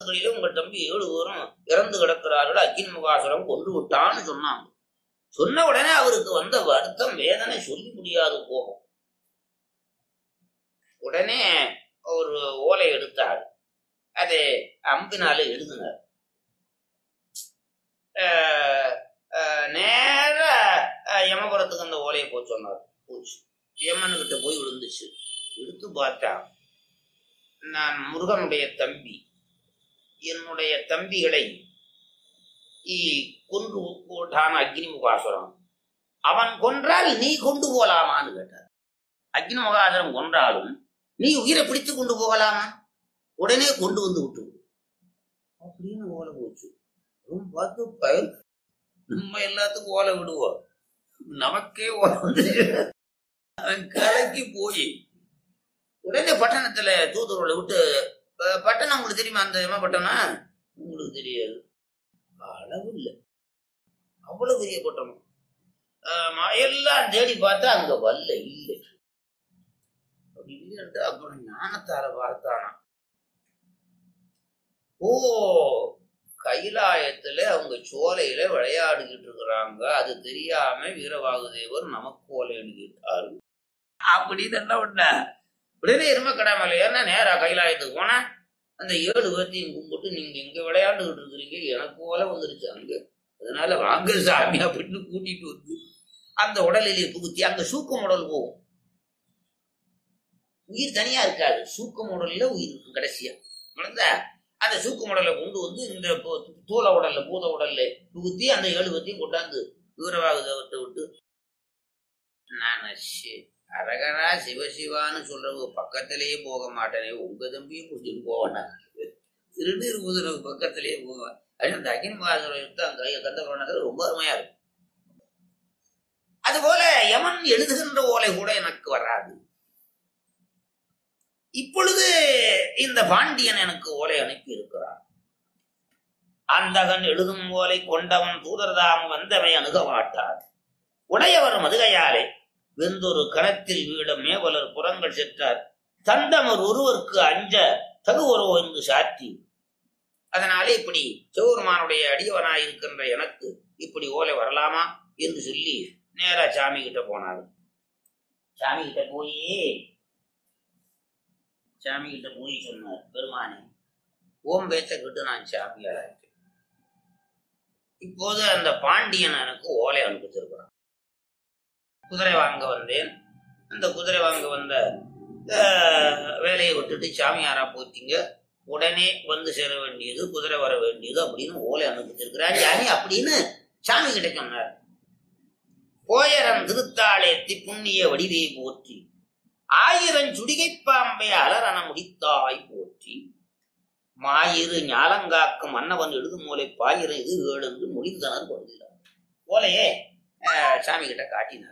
உபனிஷத்துகளிலே உங்கள் தம்பி 7 பேரும் இறந்து கிடக்கிறார்கள், அக்கினி முகாசுரம் கொண்டு விட்டான்னு சொன்னாங்க. சொன்ன உடனே அவருக்கு வந்த வருத்தம் வேதனை சொல்லி முடியாது போகும். உடனே ஒரு ஓலை எடுத்தார், அதை அம்பினால எழுதினார். நேர யமபுரத்துக்கு அந்த ஓலையை போய் சொன்னார். போச்சு, யமனுக்கிட்ட போய் விழுந்துச்சு. எடுத்து பார்த்தா, நான் முருகனுடைய தம்பி, என்னுடைய தம்பிகளை கொன்று போட்டான் அக்னி முகாசுரம். அவன் கொன்றால் நீ கொண்டு போகலாமான்னு கேட்டார். அக்னி முகாசுரம் கொன்றாலும் நீ உயிரை பிடித்து கொண்டு போகலாமா? உடனே கொண்டு வந்து விட்டு அப்படின்னு ஓலை போச்சு. பார்த்து பயன், நம்ம எல்லாத்துக்கும் ஓலை விடுவோம், நமக்கே ஓலை வந்து கலக்கி போய் உடனே பட்டணத்துல தூதுவர்களை விட்டு, பட்டணம் உங்களுக்கு தெரியுமா? அந்த எம பட்டணம் உங்களுக்கு தெரியாது, அளவு இல்லை, அவ்வளவு பெரிய பட்டணம். எல்லாம் தேடி பார்த்தா அங்க வல்ல இல்லை. இல்லைன்ட்டு அப்புறம் ஞானத்தார பார்த்தானா, ஓ கைலாயத்துல அவங்க சோலையில விளையாடிக்கிட்டு இருக்கிறாங்க, அது தெரியாம வீரவாகுதேவர் நமக்கு ஓலை எழுதிட்டாரு அப்படின்னு என்ன பண்ண. உடனே எரும கடாமல ஏன்னா நேரா கைலாயத்துக்கு போனா அந்த 7 பேர்த்தையும் கும்பிட்டு, நீங்க எங்க விளையாண்டுகிட்டு இருக்கிறீங்க, எனக்கு ஓலை வந்துருச்சு அங்க, அதனால வாங்க சாமி அப்படின்னு கூட்டிட்டு வந்து அந்த உடலிலே புகுத்தி, அங்க சூக்கம் உடல் போகும், உயிர் தனியா இருக்காது, சூக்கம் உடல்ல உயிர் இருக்கும். கடைசியா குழந்தை அந்த சூக்கம் உடலை கொண்டு வந்து இந்த தூள உடல்ல பூத உடல்ல புகுத்தி அந்த 7 பேர்த்தையும் கொண்டாந்து வீரவாகுதேவத்தை விட்டு, நான் அரகரா சிவசிவான்னு சொல்றவங்க பக்கத்திலேயே போக மாட்டேனே, உங்க தம்பியும் கொஞ்சம் போவேனா, திருநீர் பூதனவு பக்கத்திலேயே போவேன். அந்த அக்னி முகாசுரம் கந்தபுராணத்துல ரொம்ப அருமையா இருக்கும். அதுபோல யமன் எழுதுகின்ற ஓலை கூட எனக்கு வராது. இப்பொழுது இந்த பாண்டியன் எனக்கு ஓலை அனுப்பி இருக்கிறான். அந்தகன் எழுதும் ஓலை கொண்டவன் தூதர்தாம் வந்தவை அணுக மாட்டார். உடையவர் மதுகையாலே வெந்தொரு கணத்தில் வீட மேவலர் புறங்கள் செற்றார், தந்தமர் ஒருவருக்கு அஞ்ச தகுவரோ என்று சாற்றி. அதனாலே இப்படி சிவபெருமானுடைய அடியவனாய் இருக்கின்ற எனக்கு இப்படி ஓலை வரலாமா என்று சொல்லி நேரா சாமி கிட்ட போனாரு. சாமி கிட்ட போய் சொன்னார், பெருமானே ஓம் பேச்ச கிட்ட நான் சாமியாரா இருக்கேன். இப்போது அந்த பாண்டியன் எனக்கு ஓலை அனுப்பிச்சிருக்கிறான். குதிரை வாங்க வந்தேன், அந்த குதிரை வாங்க வந்த வேலையை விட்டுட்டு சாமியாரா போயிட்டீங்க, உடனே வந்து சேர வேண்டியது, குதிரை வர வேண்டியது அப்படின்னு ஓலை அனுப்பிச்சிருக்கிறார் சாமி அப்படின்னு சாமி கிட்ட சொன்னார். போயரன் திருத்தாளேத்தி புண்ணிய வடிவை போற்றி, 1000 சுடிகை பாம்பை அலரண முடித்தாய் போற்றி, மாயிரு ஞாலங்காக்கும் மன்னவன் எழுதும் ஓலை பாயிரம் இது 7 என்று முடிந்தனர் வருகிறார். ஓலையே சாமி கிட்ட காட்டினார்.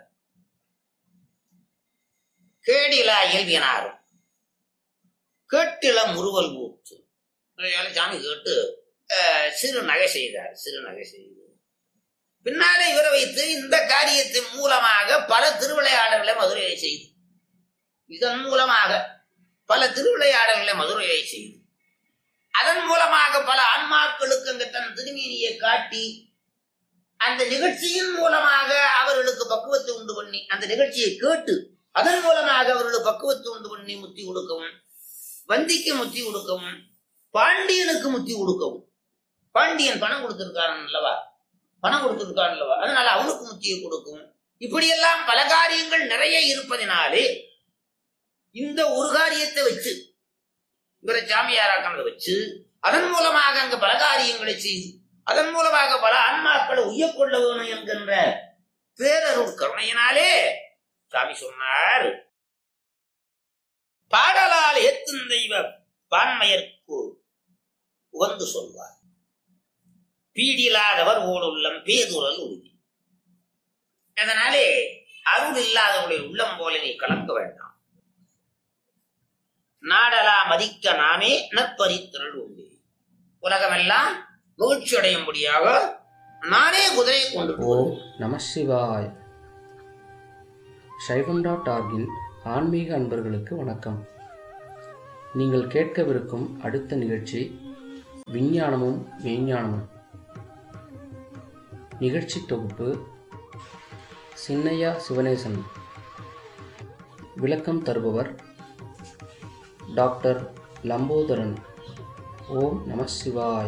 கேடிலா இயல்பினாரும் கேட்டில முறுவல் ஊற்று. சாமி கேட்டு சிறு நகை செய்தார். பின்னாலே இவரை வைத்து இந்த காரியத்தின் மூலமாக பல திருவிளையாடல்களை மதுரையை செய்து, இதன் மூலமாக பல திருவிளையாடல்களை மதுரையை செய்து, அதன் மூலமாக பல ஆன்மாக்களுக்கு அங்கு தன் திருமேனியை காட்டி, அந்த நிகழ்ச்சியின் மூலமாக அவர்களுக்கு பக்குவத்தை உண்டு பண்ணி, அந்த நிகழ்ச்சியை கேட்டு அதன் மூலமாக அவர்களுக்கு பக்குவத்தை உண்டு பண்ணி முத்தி கொடுக்கவும், வந்திக்கு முத்தி கொடுக்கவும், பாண்டியனுக்கு முத்தி கொடுக்கவும். பாண்டியன் பணம் கொடுத்திருக்காரன் அல்லவா, அதனால அவனுக்கு முத்தியை கொடுக்கவும். இப்படியெல்லாம் பல காரியங்கள் நிறைய இருப்பதினாலே இந்த ஒரு காரியத்தை வச்சு இவரை சாமியாராக்கிறத வச்சு அதன் மூலமாக அங்கு பல காரியங்களை செய்து அதன் மூலமாக பல ஆன்மாக்களை உய்யக்கொள்ள வேணும் என்கின்ற பேரருள் கருணையினாலே சாமி சொன்னார், பாடலால் ஏத்தும் தெய்வ பான்மையர்க்கு உகந்து சொல்வார், பீடில்லாதவர் ஓடுள்ளம் பேதுரல் உறுதி. அதனாலே அருள் இல்லாதவருடைய உள்ளம் போல நீ கலங்க வேண்டாம். நாடலா மதிக்க நாமே நற்பரித்திரள் உண்டு. உலகமெல்லாம் மகிழ்ச்சி அடையும்படியாக நானே குதிரையை கொண்டு ஓம் நம சிவாய். சைவம்.org-இன் ஆன்மீக அன்பர்களுக்கு வணக்கம். நீங்கள் கேட்கவிருக்கும் அடுத்த நிகழ்ச்சி விஞ்ஞானமும் மெய்ஞானமும். நிகழ்ச்சி தொகுப்பு சின்னையா சிவனேசன். விளக்கம் தருபவர் டாக்டர் லம்போதரன். ஓம் நம சிவாய.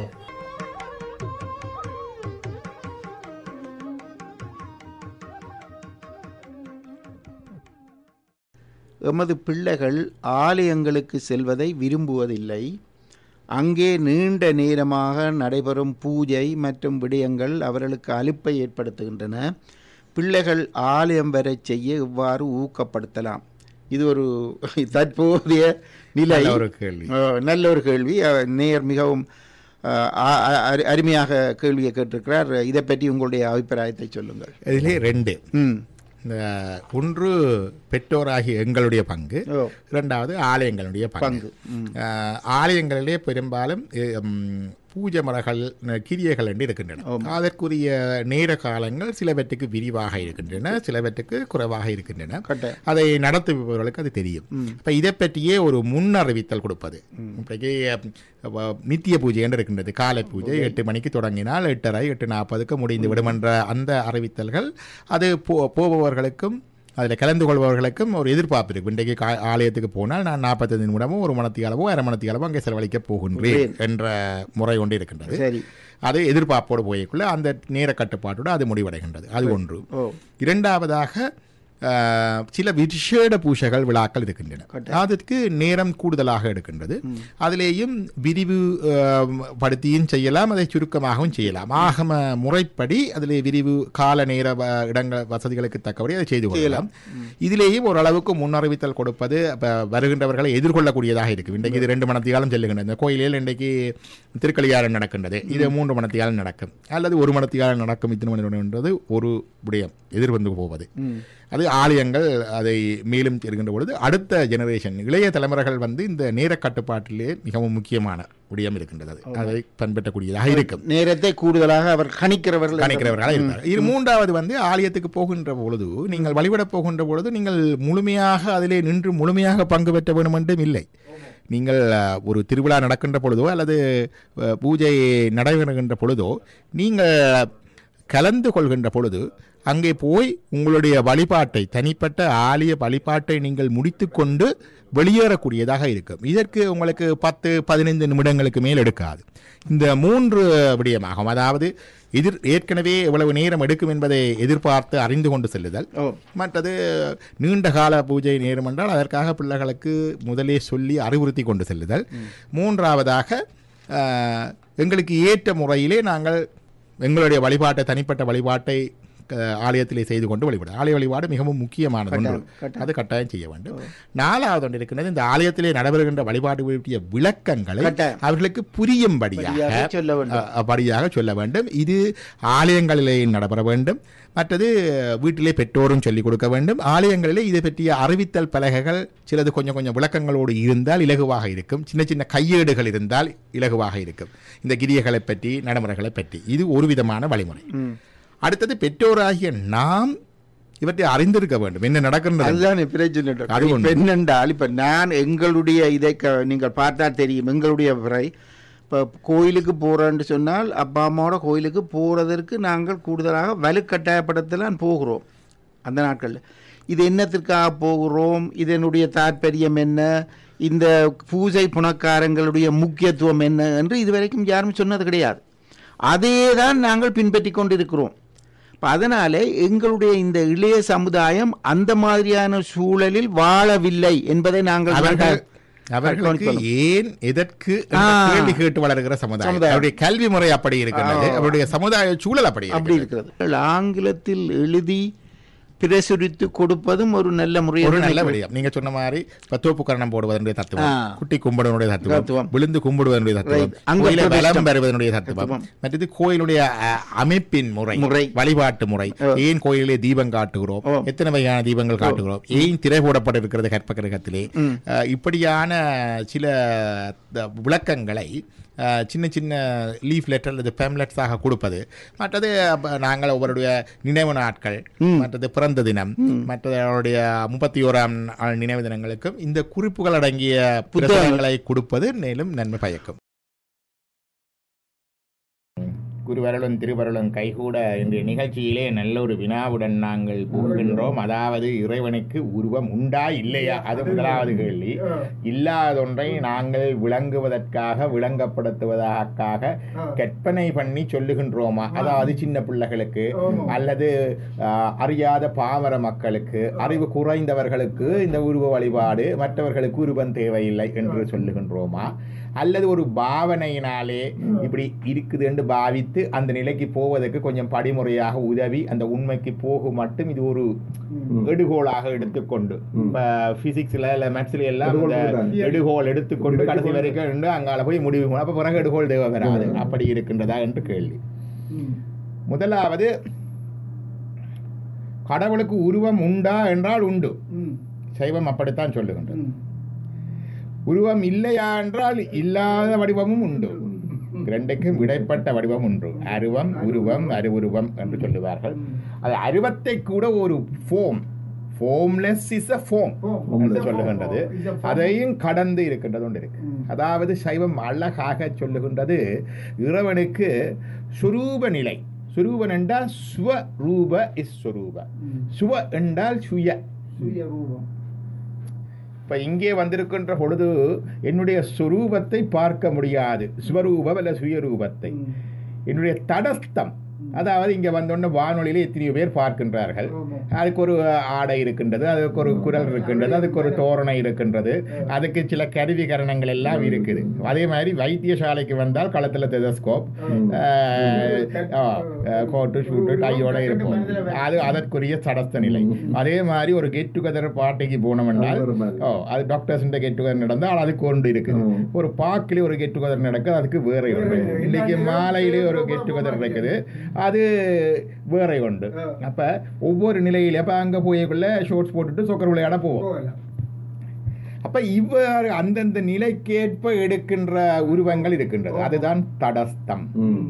எமது பிள்ளைகள் ஆலயங்களுக்கு செல்வதை விரும்புவதில்லை. அங்கே நீண்ட நேரமாக நடைபெறும் பூஜை மற்றும் விடயங்கள் அவர்களுக்கு அலுப்பை ஏற்படுத்துகின்றன. பிள்ளைகள் ஆலயம் வரை செய்ய இவ்வாறு ஊக்கப்படுத்தலாம்? இது ஒரு தற்போதைய நிலை. நல்ல ஒரு கேள்வி. நேர் மிகவும் அருமையாக கேள்வியை கேட்டிருக்கிறார். இதை பற்றி உங்களுடைய அபிப்பிராயத்தை சொல்லுங்கள். இதிலே ரெண்டு. ஒன்று பெற்றோராகிய எங்களுடைய பங்கு, இரண்டாவது ஆலயங்களுடைய பங்கு. ஆலயங்களிலே பெரும்பாலும் பூஜை முறைகள் கிரியைகள் என்று இருக்கின்றன. அதற்குரிய நேர காலங்கள் சிலவற்றுக்கு விரிவாக இருக்கின்றன, சிலவற்றுக்கு குறைவாக இருக்கின்றன. அதை நடத்துபவர்களுக்கு அது தெரியும். இப்போ இதை பற்றியே ஒரு முன்னறிவித்தல் கொடுப்பது. இன்றைக்கு நித்திய பூஜை என்று இருக்கின்றது. காலை பூஜை 8 மணிக்கு தொடங்கினால் 8:30 8:40 முடிந்து விடும் என்ற அந்த அறிவித்தல்கள் அது போபவர்களுக்கும் அதில் கலந்து கொள்பவர்களுக்கும் ஒரு எதிர்பார்ப்பு இருக்கும். இன்றைக்கு ஆலயத்துக்கு போனால் நான் 45 நிமிடமோ 1 மணித்தியாலவோ 1/2 மணித்தியாலவோ அங்கே செலவழிக்கப் போகின்றேன் என்ற முறை ஒன்று இருக்கின்றது. அது எதிர்பார்ப்போடு போய்க்குள்ள அந்த நேர கட்டுப்பாட்டோடு அது முடிவடைகின்றது. அது ஒன்று. இரண்டாவதாக சில விசேட பூஜைகள் விழாக்கள் இருக்கின்றன. அதற்கு நேரம் கூடுதலாக எடுக்கின்றது. அதிலேயும் விரிவு படுத்தியும் செய்யலாம், அதை சுருக்கமாகவும் செய்யலாம். ஆகம முறைப்படி அதில் விரிவு கால நேர இடங்கள் வசதிகளுக்கு தக்கபடி அதை செய்து கொள்ளலாம். இதிலேயும் ஓரளவுக்கு முன்னறிவித்தல் கொடுப்பது வருகின்றவர்களை எதிர்கொள்ளக்கூடியதாக இருக்கும். இன்றைக்கு இது 2 மணித்தியாலம் செல்லுகின்றது. இந்த கோயிலில் இன்றைக்கு திருக்கலியாரம் நடக்கின்றது, இது 3 மணித்தியாலம் நடக்கும், அல்லது 1 மணித்தியாலம் நடக்கும். இத்தனை மணி என்றது ஒரு விடயம் எதிர்வந்து போவது. அது ஆலயங்கள் அதை மேலும் இருக்கின்ற பொழுது அடுத்த ஜெனரேஷன் இளைய தலைமுறைகள் இந்த நேர கட்டுப்பாட்டிலே மிகவும் முக்கியமான விடயம் இருக்கின்றது. அதை பண்பற்றக்கூடியதாக இருக்கும். நேரத்தை கூடுதலாக அவர் கணிக்கிறவர்களாக இருக்கிறார். இது மூன்றாவது ஆலயத்துக்கு போகின்ற பொழுது, நீங்கள் வழிபட போகின்ற பொழுது நீங்கள் முழுமையாக அதிலே நின்று முழுமையாக பங்கு பெற்ற வேண்டும் என்றும் இல்லை. நீங்கள் ஒரு திருவிழா நடக்கின்ற பொழுதோ அல்லது பூஜை நடைபெறுகின்ற பொழுதோ நீங்கள் கலந்து கொள்கின்ற பொழுது அங்கே போய் உங்களுடைய வழிபாட்டை, தனிப்பட்ட ஆலய வழிபாட்டை நீங்கள் முடித்து கொண்டு வெளியேறக்கூடியதாக இருக்கும். இதற்கு உங்களுக்கு 10-15 நிமிடங்களுக்கு மேல் எடுக்காது. இந்த 3 விடயமாகும். அதாவது ஏற்கனவே எவ்வளவு நேரம் எடுக்கும் என்பதை எதிர்பார்த்து அறிந்து கொண்டு செல்லுதல். மற்றது நீண்ட கால பூஜை நேரம் என்றால் அதற்காக பிள்ளைகளுக்கு முதலே சொல்லி அறிவுறுத்தி கொண்டு செல்லுதல். மூன்றாவதாக எங்களுக்கு ஏற்ற முறையிலே நாங்கள் எங்களுடைய வழிபாட்டை, தனிப்பட்ட வழிபாட்டை ஆலயத்திலே செய்து கொண்டு வழிபாடு. ஆலய வழிபாடு மிகவும் முக்கியமானது ஒன்று, அது கட்டாயம் செய்ய வேண்டும். 4வது ஒன்று இருக்கின்றது, இந்த ஆலயத்திலே நடைபெறுகின்ற வழிபாடு பற்றிய விளக்கங்களை அவர்களுக்கு புரியும்படியாக சொல்ல வேண்டும். இது ஆலயங்களிலே நடைபெற வேண்டும். மற்றது வீட்டிலே பெற்றோரும் சொல்லிக் கொடுக்க வேண்டும். ஆலயங்களிலே இதை பற்றிய அறிவித்தல் பலகைகள் சிலது கொஞ்சம் கொஞ்சம் விளக்கங்களோடு இருந்தால் இலகுவாக இருக்கும். சின்ன சின்ன கையேடுகள் இருந்தால் இலகுவாக இருக்கும். இந்த கிரியைகளை பற்றி, நடைமுறைகளை பற்றி இது ஒரு விதமான வழிமுறை. அடுத்தது பெற்றோராகிய நாம் இவற்றை அறிந்திருக்க வேண்டும், என்ன நடக்கின்றது. என்னென்றால் இப்ப நான் எங்களுடைய இதை நீங்கள் பார்த்தா தெரியும். எங்களுடைய இப்போ கோயிலுக்கு போகிறோன்னு சொன்னால் அப்பா அம்மாவோட கோயிலுக்கு போகிறதற்கு நாங்கள் கூடுதலாக வலுக்கட்டாயப்படத்தான் போகிறோம். அந்த நாட்களில் இது என்னத்திற்காக போகிறோம், இதனுடைய தாற்பயம் என்ன, இந்த பூஜை புனக்காரங்களுடைய முக்கியத்துவம் என்ன என்று இதுவரைக்கும் யாரும் சொன்னது கிடையாது. அதே தான் நாங்கள் பின்பற்றி கொண்டிருக்கிறோம். இப்போ அதனாலே எங்களுடைய இந்த இளைய சமுதாயம் அந்த மாதிரியான சூழலில் வாழவில்லை என்பதை நாங்கள் அவர்களுக்கு ஏன் எதற்கு கேள்வி கேட்டு வளர்கிற சமுதாயம். அவருடைய கல்வி முறை அப்படி இருக்கிறது, அவருடைய சமுதாய சூழல் அப்படி இருக்கிறது. ஆங்கிலத்தில் எழுதி பிரசுரித்து கொடுப்பதும் ஒரு நல்ல முறை, ஒரு நல்ல விடயம். நீங்க சொன்ன மாதிரி தோப்பு கரணம் போடுவதனுடைய தத்துவம், குட்டி கும்பிடுவதனுடைய தத்துவம், விழுந்து கும்பிடுவதனுடைய தத்துவம், பலம் பெறுவதனுடைய தத்துவம், மற்றது கோயிலுடைய அமைப்பின் முறை, வழிபாட்டு முறை, ஏன் கோயிலே தீபம் காட்டுகிறோம், எத்தனை வகையான தீபங்கள் காட்டுகிறோம், ஏன் திரை போடப்பட்டிருக்கிறது கற்ப கிரகத்திலே, இப்படியான சில விளக்கங்களை சின்ன சின்ன லீஃப் லெட்டர் அல்லது பேம்லெட்ஸாக கொடுப்பது. மற்றது நாங்கள் ஒவ்வொருடைய நினைவு நாட்கள், மற்றது பிறந்த தினம், மற்றது அவருடைய 31ஆம் நினைவு தினங்களுக்கும் இந்த குறிப்புகள் அடங்கிய புத்தகங்களை கொடுப்பது மேலும் நன்மை பயக்கும். குருவருளும் திருவருளும் கைகூட இன்றைய நிகழ்ச்சியிலே நல்ல ஒரு வினாவுடன் நாங்கள் போகின்றோம். அதாவது இறைவனுக்கு உருவம் உண்டா இல்லையா, அது முதலாவது கேள்வி. இல்லாதொன்றை நாங்கள் விளங்குவதற்காக விளங்கப்படுத்துவதற்காக கற்பனை பண்ணி சொல்லுகின்றோமா? அதாவது சின்ன பிள்ளைகளுக்கு அல்லது அறியாத பாமர மக்களுக்கு, அறிவு குறைந்தவர்களுக்கு இந்த உருவ வழிபாடு, மற்றவர்களுக்கு உருவம் தேவையில்லை என்று சொல்லுகின்றோமா? அல்லது ஒரு பாவனையினாலே இப்படி இருக்குது என்று பாவித்து அந்த நிலைக்கு போவதற்கு கொஞ்சம் படிமுறையாக உதவி அந்த உண்மைக்கு போக மட்டும் இது ஒரு எடுகோளாக எடுத்துக்கொண்டு, இப்போ பிசிக்ஸ்ல இல்லை மேத்ஸ்ல எல்லாம் இந்த எடுகோள் எடுத்துக்கொண்டு கடைசி வரைக்கும் அங்கால போய் முடிவு, அப்போ பிறகு எடுகோள் தேவை வராது. அப்படி இருக்கின்றதா என்று கேள்வி. முதலாவது, கடவுளுக்கு உருவம் உண்டா என்றால் உண்டு. சைவம் அப்படித்தான் சொல்லுகின்றது. உருவம் இல்லையா என்றால் இல்லாத வடிவமும் உண்டு. இரண்டுக்கும் இடைப்பட்ட வடிவம் உண்டு. அருவம், உருவம், அருவுருவம் என்று சொல்லுவார்கள். அது அருவத்தை கூட ஒரு ஃபோம்லெஸ் இஸ் அ ஃபோம் என்று சொல்லுகின்றது. அதையும் கடந்து இருக்கின்றது ஒன்று இருக்கு. அதாவது சைவம் அழகாக சொல்லுகின்றது, இறைவனுக்கு சுரூப நிலை. சுரூபன் என்றால் ஸ்வரூப இஸ் ஸ்வரூப. சுவ என்றால் சுய ரூபம். இப்போ இங்கே வந்திருக்கின்ற பொழுது என்னுடைய சுரூபத்தை பார்க்க முடியாது, ஸ்வரூபம் அல்ல சுயரூபத்தை. என்னுடைய தடஸ்தம், அதாவது இங்கே வந்தோடனே வானொலியில் எத்தனையோ பேர் பார்க்கின்றார்கள். அதுக்கு ஒரு ஆடை இருக்கின்றது, அதுக்கு ஒரு குரல் இருக்கின்றது, அதுக்கு ஒரு தோரணை இருக்கின்றது, அதுக்கு சில கருவிகரணங்கள் எல்லாம் இருக்குது. அதே மாதிரி வைத்தியசாலைக்கு வந்தால் களத்தில் டெலஸ்கோப், கோட்டு ஷூட்டு டையோட இருப்போம். அது அதற்குரிய சடஸ்த நிலை. அதே மாதிரி ஒரு கெட் டுகெதர் பார்ட்டிக்கு போனோம்னால் அது டாக்டர்ஸ் கெட் டுகெதர் நடந்தால் அதுக்கு ஒன்று இருக்குது. ஒரு பார்க்கிலே ஒரு கெட் டுகெதர் நடக்குது, அதுக்கு வேற ஒன்று. இன்னைக்கு மாலையிலே ஒரு கெட் டுகெதர் இருக்குது, அது வேற உண்டு. அப்ப ஒவ்வொரு நிலையில அப்ப அங்க போய்க்குள்ள ஷோர்ட்ஸ் போட்டுட்டு சொக்கர் விளையாட போவோம். அப்ப இவ்வாறு அந்தந்த நிலைக்கேற்ப எடுக்கின்ற உருவங்கள் இருக்கின்றது. அதுதான் தடஸ்தம்.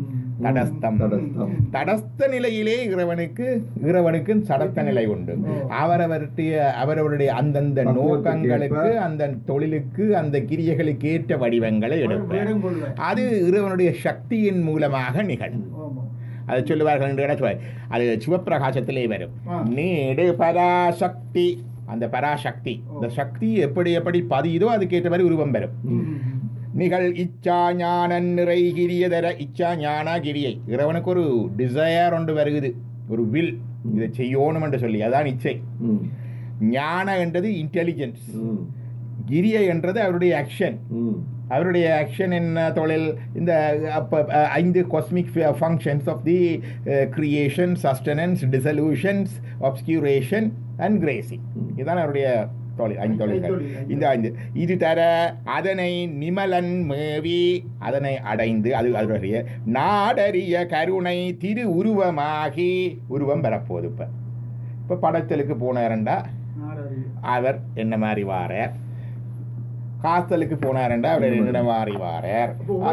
தடஸ்த நிலையிலே இறைவனுக்கு சடஸ்த நிலை உண்டு. அவரவருடைய அந்தந்த நோக்கங்களுக்கு, அந்த தொழிலுக்கு, அந்த கிரியைகளுக்கு ஏற்ற வடிவங்களை எடுப்பார். அது இறைவனுடைய சக்தியின் மூலமாக நிகழும். அது சொல்லுவார்கள் என்று அது சிவப்பிரகாசத்திலே வரும். நீடு பராசக்தி, அந்த பராசக்தி, இந்த சக்தி எப்படி எப்படி பதியுதோ அதுக்கேற்ற மாதிரி உருவம் பெறும். நிகழ் இச்சா ஞான நிறை கிரியதர இச்சா ஞான கிரியை. இறைவனுக்கு ஒரு டிசையர் ஒன்று வருகிறது, ஒரு வில், இதை செய்யணும் என்று சொல்லி, அதான் இச்சை. ஞான என்றது இன்டெலிஜென்ஸ், கிரியை என்றது அவருடைய ஆக்ஷன். அவருடைய ஆக்ஷன் என்ன தொழில்? இந்த 5 cosmic functions of the creation, sustenance, டிசல்யூஷன்ஸ், அப்ஸ்கியூரேஷன் and grazing. இதுதான் அவருடைய தொழில், 5 தொழில்கள். இந்த 5 இது தர அதனை நிமலன் மேவி, அதனை அடைந்து, அது அதனுடைய நாடறிய கருணை திரு உருவமாகி உருவம் பெறப்போகுது. இப்போ படத்தலுக்கு போனாரண்டா அவர் என்ன மாதிரி வாரார், காத்தலுக்கு போனாரண்டா அவர் என்ன மாதிரி வாரார்.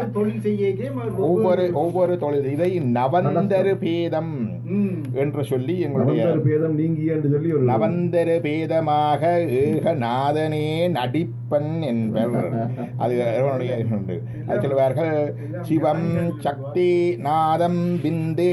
ஒவ்வொரு தொழில் இதை நவந்தரு பேதம் என்று சொல்லி எங்களுடைய நவந்தரு பேதமாக ஏகநாதனே நடிப்பன் என்பர். அது அது சொல்லுவார்கள். சிவம் சக்தி நாதம் பிந்தே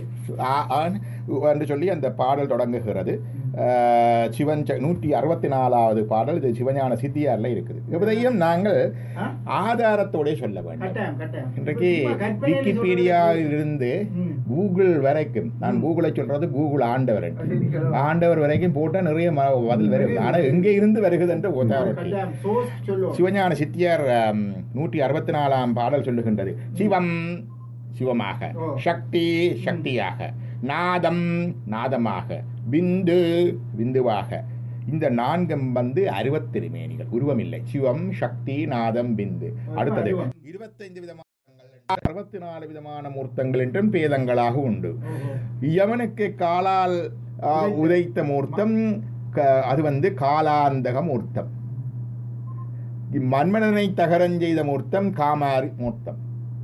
என்று சொல்லி அந்த பாடல் தொடங்குகிறது. சிவன் 164வது பாடல். இது சிவஞான சித்தியாரில் இருக்குது. இதையும் நாங்கள் ஆதாரத்தோட சொல்ல வேண்டும். இன்றைக்கு விக்கிபீடியாவிலிருந்து கூகுள் வரைக்கும், நான் கூகுளை சொல்றது கூகுள் ஆண்டவர் வரைக்கும் போட்டால் நிறைய பதில் வரும். ஆனால் எங்கே இருந்து வருகிறது என்ற ஒத்தாரிட்டி சிவஞான சித்தியார் 164ஆம் பாடல் சொல்லுகின்றது. சிவம் சிவமாக, சக்தி சக்தியாக, நாதம் நாதமாக, பிந்து பிந்துவாக. இந்த 4ம் வந்து 60 திருமேனிகள், உருவம் இல்லை. சிவம், சக்தி, நாதம், பிந்து. அடுத்தது 25 விதமான 64 விதமான மூர்த்தங்கள் என்றும் பேதங்களாக உண்டு. யமனுக்கு காலால் உதைத்த மூர்த்தம், அது வந்து காலாந்தக மூர்த்தம். மன்மதனை தகரஞ்செய்த மூர்த்தம் காமாரி மூர்த்தம்.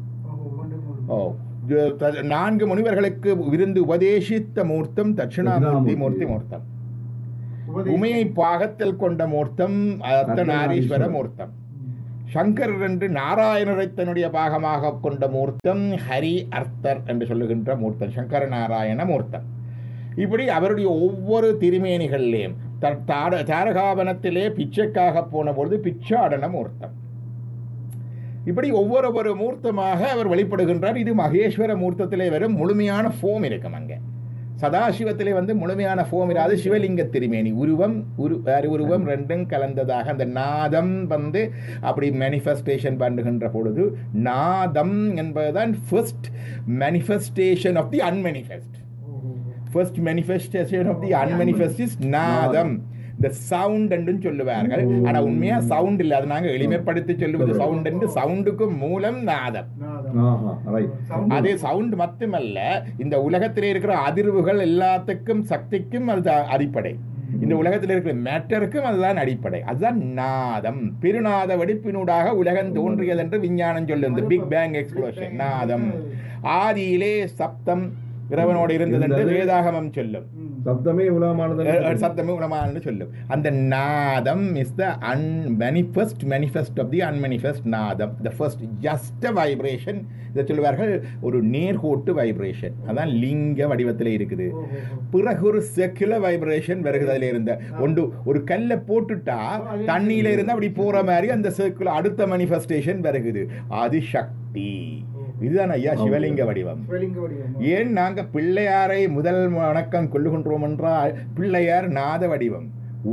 4 முனிவர்களுக்கு விருந்து உபதேசித்த மூர்த்தம் தட்சிணாமூர்த்தி மூர்த்தம். உமையை பாகத்தில் கொண்ட மூர்த்தம் அர்த்தநாரீஸ்வர மூர்த்தம். சங்கரர் என்று நாராயணரை தன்னுடைய பாகமாக கொண்ட மூர்த்தம் ஹரி அர்த்தர் என்று சொல்லுகின்ற மூர்த்தம் சங்கர நாராயண மூர்த்தம். இப்படி அவருடைய ஒவ்வொரு திருமேனிகளிலேயும் தாரகாவனத்திலே பிச்சைக்காக போன பொழுது பிச்சாடன மூர்த்தம். இப்படி ஒவ்வொரு மூர்த்தமாக அவர் வெளிப்படுகின்றார். இது மகேஸ்வர மூர்த்தத்திலே வரும் முழுமையான ஃபோம் இருக்கும். அங்கே சதாசிவத்திலே முழுமையான ஃபோம் இராது. சிவலிங்க திருமேனி உருவம் ரெண்டும் கலந்ததாக அந்த நாதம் அப்படி மேனிஃபெஸ்டேஷன் பண்ணுகின்ற பொழுது நாதம் என்பதுதான் first manifestation of the unmanifest. First manifestation of the unmanifest is நாதம். இந்த சவுண்ட் என்று சொல்லுவார்கள். ஆனால் உண்மையா சவுண்ட் இல்லை, அது நாங்கள் எளிமைப்படுத்தி சொல்லுவது சவுண்ட் என்று. சவுண்டுக்கு மூலம் நாதம். அதே சவுண்ட் மட்டுமல்ல, இந்த உலகத்திலே இருக்கிற அதிர்வுகள் எல்லாத்துக்கும் சக்திக்கும் அது அடிப்படை. இந்த உலகத்தில் இருக்கிற மேட்டருக்கும் அதுதான் அடிப்படை. அதுதான் நாதம். பெருநாத வெடிப்பினூடாக உலகம் தோன்றியது என்று விஞ்ஞானம் சொல்லும். இந்த பிக் பேங் எக்ஸ்ப்ளோஷன் நாதம். ஆதியிலே சப்தம் இறைவனோடு இருந்தது என்று வேதாகமம் சொல்லும். சப்தமே உலகமானது சொல்லும். அந்த நாதம் is the manifest of the unmanifest நாதம். the first just a vibration. இதை சொல்லுவார்கள் ஒரு நேர்கோட்டு வைப்ரேஷன். அதான் லிங்க வடிவத்தில் இருக்குது. பிறகு ஒரு செக்குலர் வைப்ரேஷன் வருகிறது. அதில் இருந்த ஒன்று ஒரு கல்லை போட்டுட்டா தண்ணியில இருந்து அப்படி போற மாதிரி அந்த செக்குலர் அடுத்த மேனிஃபெஸ்டேஷன் வருகிறது. அது சக்தி. இதுதான் ஐயா சிவலிங்க வடிவம். ஏன் நாங்கள் பிள்ளையாரை முதல் வணக்கம் கொள்ளுகின்றோம் என்றால் பிள்ளையார் நாத வடிவம்.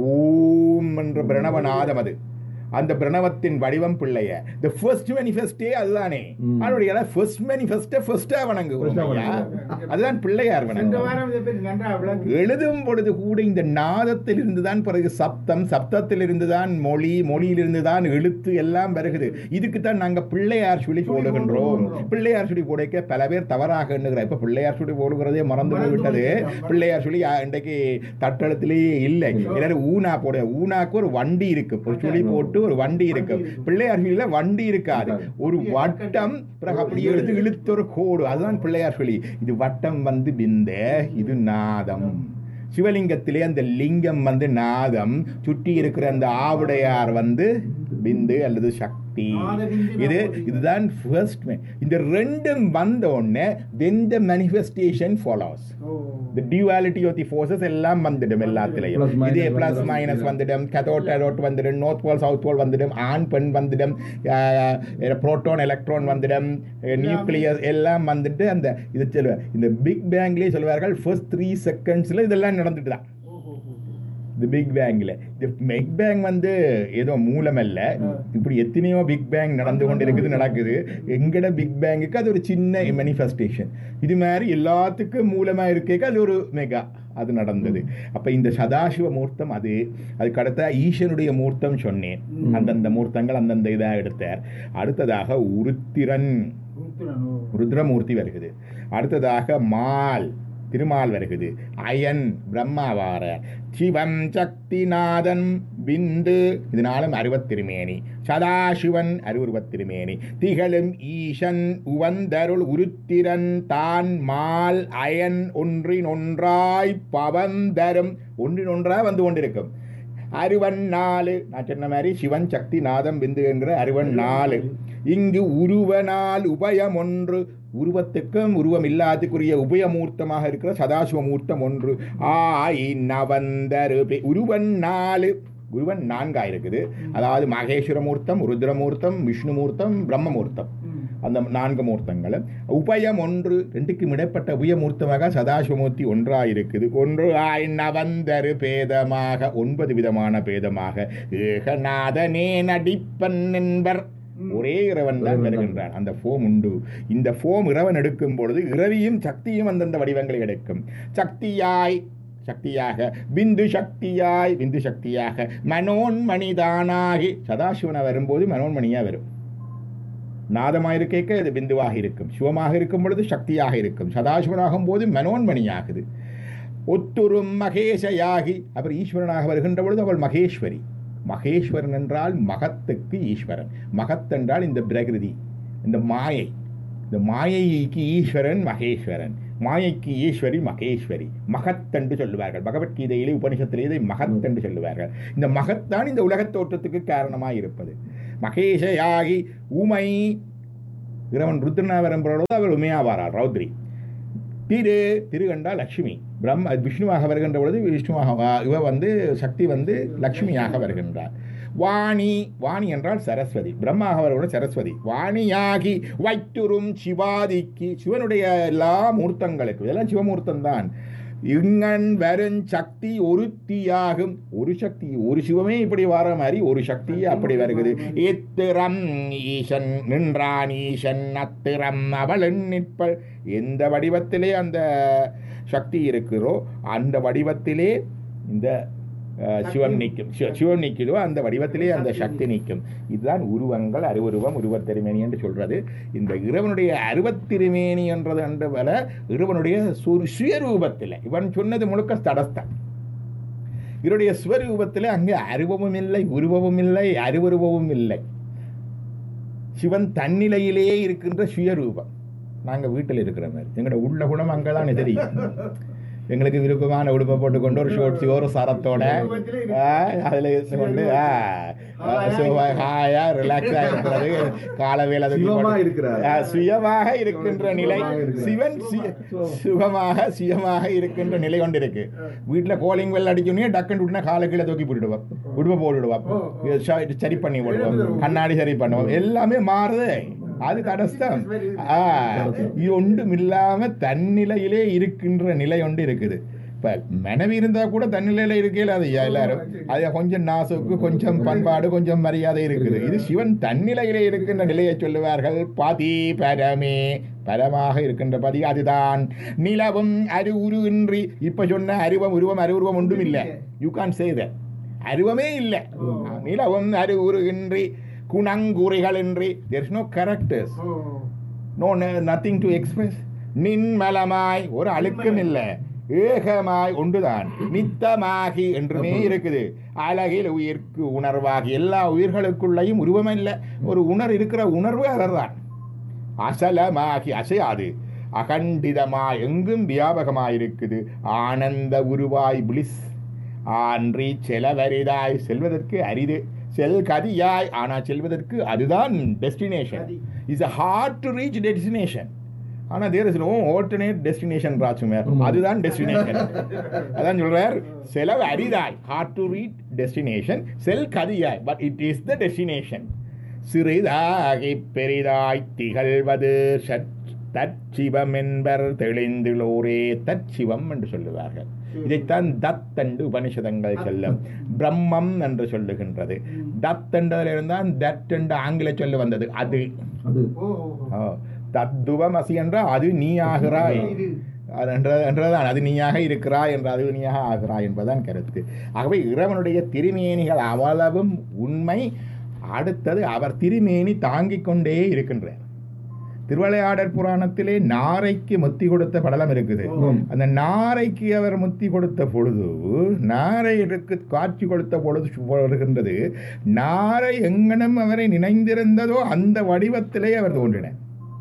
ஓம் என்ற பிரணவநாதம். அது அந்த பிரணவத்தின் வடிவம் பிள்ளையார். the first manifesté அதுதானே. அதனுடைய first manifesté first-ஆ வணங்குகிறோம். அதுதான் பிள்ளையார் வணக்கம். எழுதும் பொழுது கூட இந்த நாதத்தில் இருந்துதான் பிறகு சப்தம், சப்தத்தில் இருந்துதான் மொழி, மொழியிலிருந்து தான் எழுத்து எல்லாம் வருகிறது. இதுக்கு தான் நாங்கள் பிள்ளையார் சொல்லி போடுகின்றோம். பிள்ளையார் சொல்லி போடைக்க பல பேர் தவறாக எண்ணுகிறார். இப்போ பிள்ளையார் சொல்லி போடுகிறதே மறந்து போய்விட்டது. பிள்ளையார் சொல்லி இன்றைக்கு தட்டளத்திலேயே இல்லை. எல்லாரும் ஊனா போட. ஊனாக்கு ஒரு வண்டி இருக்கு, ஒரு சொல்லி போட்டு ஒரு வண்டி இருக்கு. பிள்ளையார் சொல்லியில வண்டி இருக்காது. ஒரு வட்டம் பிறகு அப்படியே இழுத்து ஒரு கோடு. அதுதான் பிள்ளையார் சொல்லி. இது வட்டம் பிந்த, இது நாதம். சிவலிங்கத்திலே அந்த லிங்கம் நாதம், சுற்றி இருக்கிற அந்த ஆவுடையார் பிந்து அல்லது சக்தி. இதுதான் ஃபர்ஸ்ட். இந்த ரெண்டும் வந்த உடனே then the manifestation follows. the duality of the forces எல்லாம் வந்துடும் எல்லாத்திலையும். இதே பிளஸ் மைனஸ் வந்துடும், கதோட் அடோட் வந்துடும், நார்த் போல் சவுத் போல் வந்துடும், ஆண் பெண் வந்துடும், புரோட்டான் எலக்ட்ரான் வந்துடும், நியூக்ளியஸ் எல்லாம் வந்துட்டு அந்த இது சொல்லுவார். இந்த பிக் பேங்க்லேயே சொல்லுவார்கள் ஃபர்ஸ்ட் 3 செகண்ட்ஸில் இதெல்லாம் நடந்துட்டு தான். இந்த பிக் பேங்கில் இந்த பிக் பேங் ஏதோ மூலம் அல்ல. இப்படி எத்தனையோ பிக் பேங் நடந்து கொண்டு இருக்குது, நடக்குது. எங்கட பிக் பேங்குக்கு அது ஒரு சின்ன மேனிஃபெஸ்டேஷன். இது மாதிரி எல்லாத்துக்கும் மூலமாக இருக்க அது ஒரு மெகா அது நடந்தது. அப்போ இந்த சதாசிவ மூர்த்தம் அதுக்கு அடுத்த ஈசனுடைய மூர்த்தம் சொன்னேன். அந்தந்த மூர்த்தங்கள் அந்தந்த இதாக எடுத்தார். அடுத்ததாக ருத்ரமூர்த்தி வருகிறது. அடுத்ததாக திருமால் வருகிறது. அயன் பிரம்மாவார, சிவன் சக்திநாதன் பிந்து, இதனாலும் 60 திருமேனி. சதாசிவன் 60 திருமேனி. திகழும் ஈசன் உவந்தருள் உருத்திரன் தான் மால் அயன் ஒன்றினொன்றாய் பவந்தரும். ஒன்றினொன்றாய் வந்து கொண்டிருக்கும். 64 நான் சொன்ன மாதிரி சிவன் சக்தி நாதம் பிந்து என்கிற 64. இங்கு உருவனால் உபயம் ஒன்று. உருவத்துக்கும் உருவம் இல்லாததுக்குரிய உபயமூர்த்தமாக இருக்கிற சதாசிவ மூர்த்தம் ஒன்று. நவந்தரு உருவன் 4. உருவன் 4 இருக்குது. அதாவது மகேஸ்வர மூர்த்தம், ருத்ரமூர்த்தம், விஷ்ணுமூர்த்தம், பிரம்மமூர்த்தம். அந்த 4 மூர்த்தங்கள். உபயம் 1, 2க்கும் இடைப்பட்ட உபயமூர்த்தமாக சதாசிவமூர்த்தி 1 இருக்குது. 1 நவந்தரு பேதமாக 9 விதமான பேதமாக ஏகநாதனே நடிப்பன் என்பர். ஒரே இறைவன் தான் வருகின்றான். அந்த ஃபோம் உண்டு. இந்த ஃபோம் இறைவன் எடுக்கும் பொழுது இரவியும் சக்தியும் அந்தந்த வடிவங்களை எடுக்கும். சக்தியாக பிந்து சக்தியாக மனோன்மணிதானாகி சதாசிவனை வரும்போது மனோன்மணியாக வரும். நாதமாயிருக்க அது பிந்துவாக இருக்கும். சிவமாக இருக்கும் பொழுது சக்தியாக இருக்கும். சதாசிவனாகும் போது மனோன்மணியாகுது. ஒத்துரும் மகேஷயாகி அப்புறம் ஈஸ்வரனாக வருகின்ற பொழுது அவள் மகேஸ்வரி. மகேஸ்வரன் என்றால் மகத்துக்கு ஈஸ்வரன். மகத் என்றால் இந்த பிரகிருதி, இந்த மாயை. இந்த மாயைக்கு ஈஸ்வரன் மகேஸ்வரன், மாயைக்கு ஈஸ்வரி மகேஸ்வரி. மகத் என்று சொல்லுவார்கள். பகவத்கீதையிலே உபனிஷத்திலே இதை மகத் என்று சொல்லுவார்கள். இந்த மகத்தான் இந்த உலகத் தோற்றத்துக்கு காரணமாக இருப்பது. மகேஷயாகி உமை இறைவன் ருத்ரனா வரும்பொழுது அவர் உமையாவாரார் ரௌத்ரி. திரு கண்டால் லக்ஷ்மி, விஷ்ணுவாக வருகின்ற பொழுது விஷ்ணுவாக இவ சக்தி லக்ஷ்மியாக வருகின்றார். வாணி என்றால் சரஸ்வதி, பிரம்மாக வருகிற சரஸ்வதி. வாணியாகி வைத்துரும் சிவாதிக்கு, சிவனுடைய எல்லா மூர்த்தங்களுக்கு இதெல்லாம் சிவமூர்த்தம் தான். இங்கன் வரும் சக்தி ஒருத்தியாகும், ஒரு சக்தி, ஒரு சிவமே இப்படி வர மாதிரி ஒரு சக்தி அப்படி வருகிறது. இத்திரம் ஈசன் நின்றான் ஈசன் அத்திரம் அவள் நிற்பள். எந்த வடிவத்திலே அந்த சக்தி இருக்கிறோ அந்த வடிவத்திலே இந்த சிவம் நிற்கும். சிவம் நிற்குதோ அந்த வடிவத்திலே அந்த சக்தி நிற்கும். இதுதான் உருவங்கள், அருவுருவம், உருவர் திருமேனி என்று சொல்றது. இந்த இறைவனுடைய அருவத்திருமேனி என்றது என்று போல இறைவனுடைய சுயரூபத்தில் இவன் சொன்னது முழுக்க தடஸ்தான். இவருடைய சுவரூபத்தில் அங்கே அருவமும் இல்லை, உருவமும் இல்லை, அருவுருவமும் இல்லை. சிவன் தன்னிலையிலேயே இருக்கின்ற சுயரூபம். நாங்கள் வீட்டில் இருக்கிற மாதிரி எங்களோட உள்ள குணம் அங்கே தான் தெரியும். எங்களுக்கு விருப்பமான உடுப்பை போட்டுக்கொண்டு ஒரு ஷோட்ஸோ ஒரு சரத்தோட அதில் கொண்டு ஹாயா ரிலாக்ஸாக இருக்கிறது. காலவேல சுயமாக இருக்கின்ற நிலை சிவன் சுயமாக இருக்கின்ற நிலை கொண்டு இருக்கு. வீட்டில் கோலிங் வெல் அடிக்கணும், டக்குன்னு விட்டுனா காலை கீழே தூக்கி போட்டுடுவோம், உடுப்பை போட்டுடுவோம், சரி பண்ணி போடுவோம், கண்ணாடி சரி பண்ணுவோம், எல்லாமே மாறுது. அது தடஸ்தம். இது ஒன்றும் இல்லாம தன்னிலையிலே இருக்கின்ற நிலை ஒன்று இருக்குது. இப்ப மனைவி இருந்தா கூட தன்னிலையில இருக்கல, அது எல்லாரும் அது கொஞ்சம் நாசுக்கு, கொஞ்சம் பண்பாடு, கொஞ்சம் மரியாதை இருக்குது. இது சிவன் தன்னிலையிலே இருக்கின்ற நிலையை சொல்லுவார்கள். பதி பரமே, பரமாக இருக்கின்ற பதி அதுதான். நிலவும் அருவுரு இன்றி, இப்ப சொன்ன அருவம் உருவம் அருவுருவம் ஒன்றும் இல்லை. You Khan say that. அருவமே இல்லை. நிலவும் அருவுரு இன்றி குணங்குறிகள் இன்றி, there is no characters, nothing to express. நின்மலமாய், ஒரு அழுக்கம் இல்லை, ஏகமாய் ஒன்றுதான், நித்தமாகி என்றுமே இருக்குது. அழகில் உயிர்க்கு உணர்வாகி, எல்லா உயிர்களுக்குள்ளையும் உருவம் இல்லை, ஒரு இருக்கிற உணர்வு அவர்தான். அசலமாகி, அசையாது, அகண்டிதமாய் எங்கும் வியாபகமாயிருக்குது. ஆனந்த உருவாய் பிளிஸ், ஆன்றி செலவரிதாய், செல்வதற்கு அரிது, கதியாய், ஆனால் செல்வதற்கு அதுதான் destination. Is a hard to reach destination. ஆனால் there is no alternate destination Rajkumar, அதுதான் டெஸ்டினேஷன். அதான் சொல்றார், செலவு அரிதாய், hard to reach destination, கதியாய், but it is the destination. சிறிதாகி பெரிதாய் திகழ்வது தற்சிவம் என்பர் தெளிந்துள்ளோரே, தற்சிவம் என்று சொல்லுவார்கள். இதைத்தான் தத் என்று உபனிஷதங்கள் சொல்லும். பிரம்மம் என்று சொல்லுகின்றது. தத் என்றதிலிருந்தான் தட் என்று ஆங்கில சொல்ல வந்தது. அது தத்துவம் அசி என்றால் அது நீ ஆகிறாய் என்றதான், அது நீயாக இருக்கிறாய் என்ற அது நீயாக ஆகிறாய் என்பதுதான் கருத்து. ஆகவே இறைவனுடைய திருமேனிகள் அவ்வளவும் உண்மை. அடுத்தது அவர் திருமேனி தாங்கிக் கொண்டே இருக்கின்றார். திருவிளையாடற் புராணத்திலே நாரைக்கு முத்தி கொடுத்த படலம் இருக்குது. அந்த நாரைக்கு அவர் முத்தி கொடுத்த பொழுது, நாரைக்கு காட்சி கொடுத்த பொழுது வருகின்றது, நாரை எங்கனம் அவரை நினைந்திருந்ததோ அந்த வடிவத்திலே அவர் தோன்றினார்.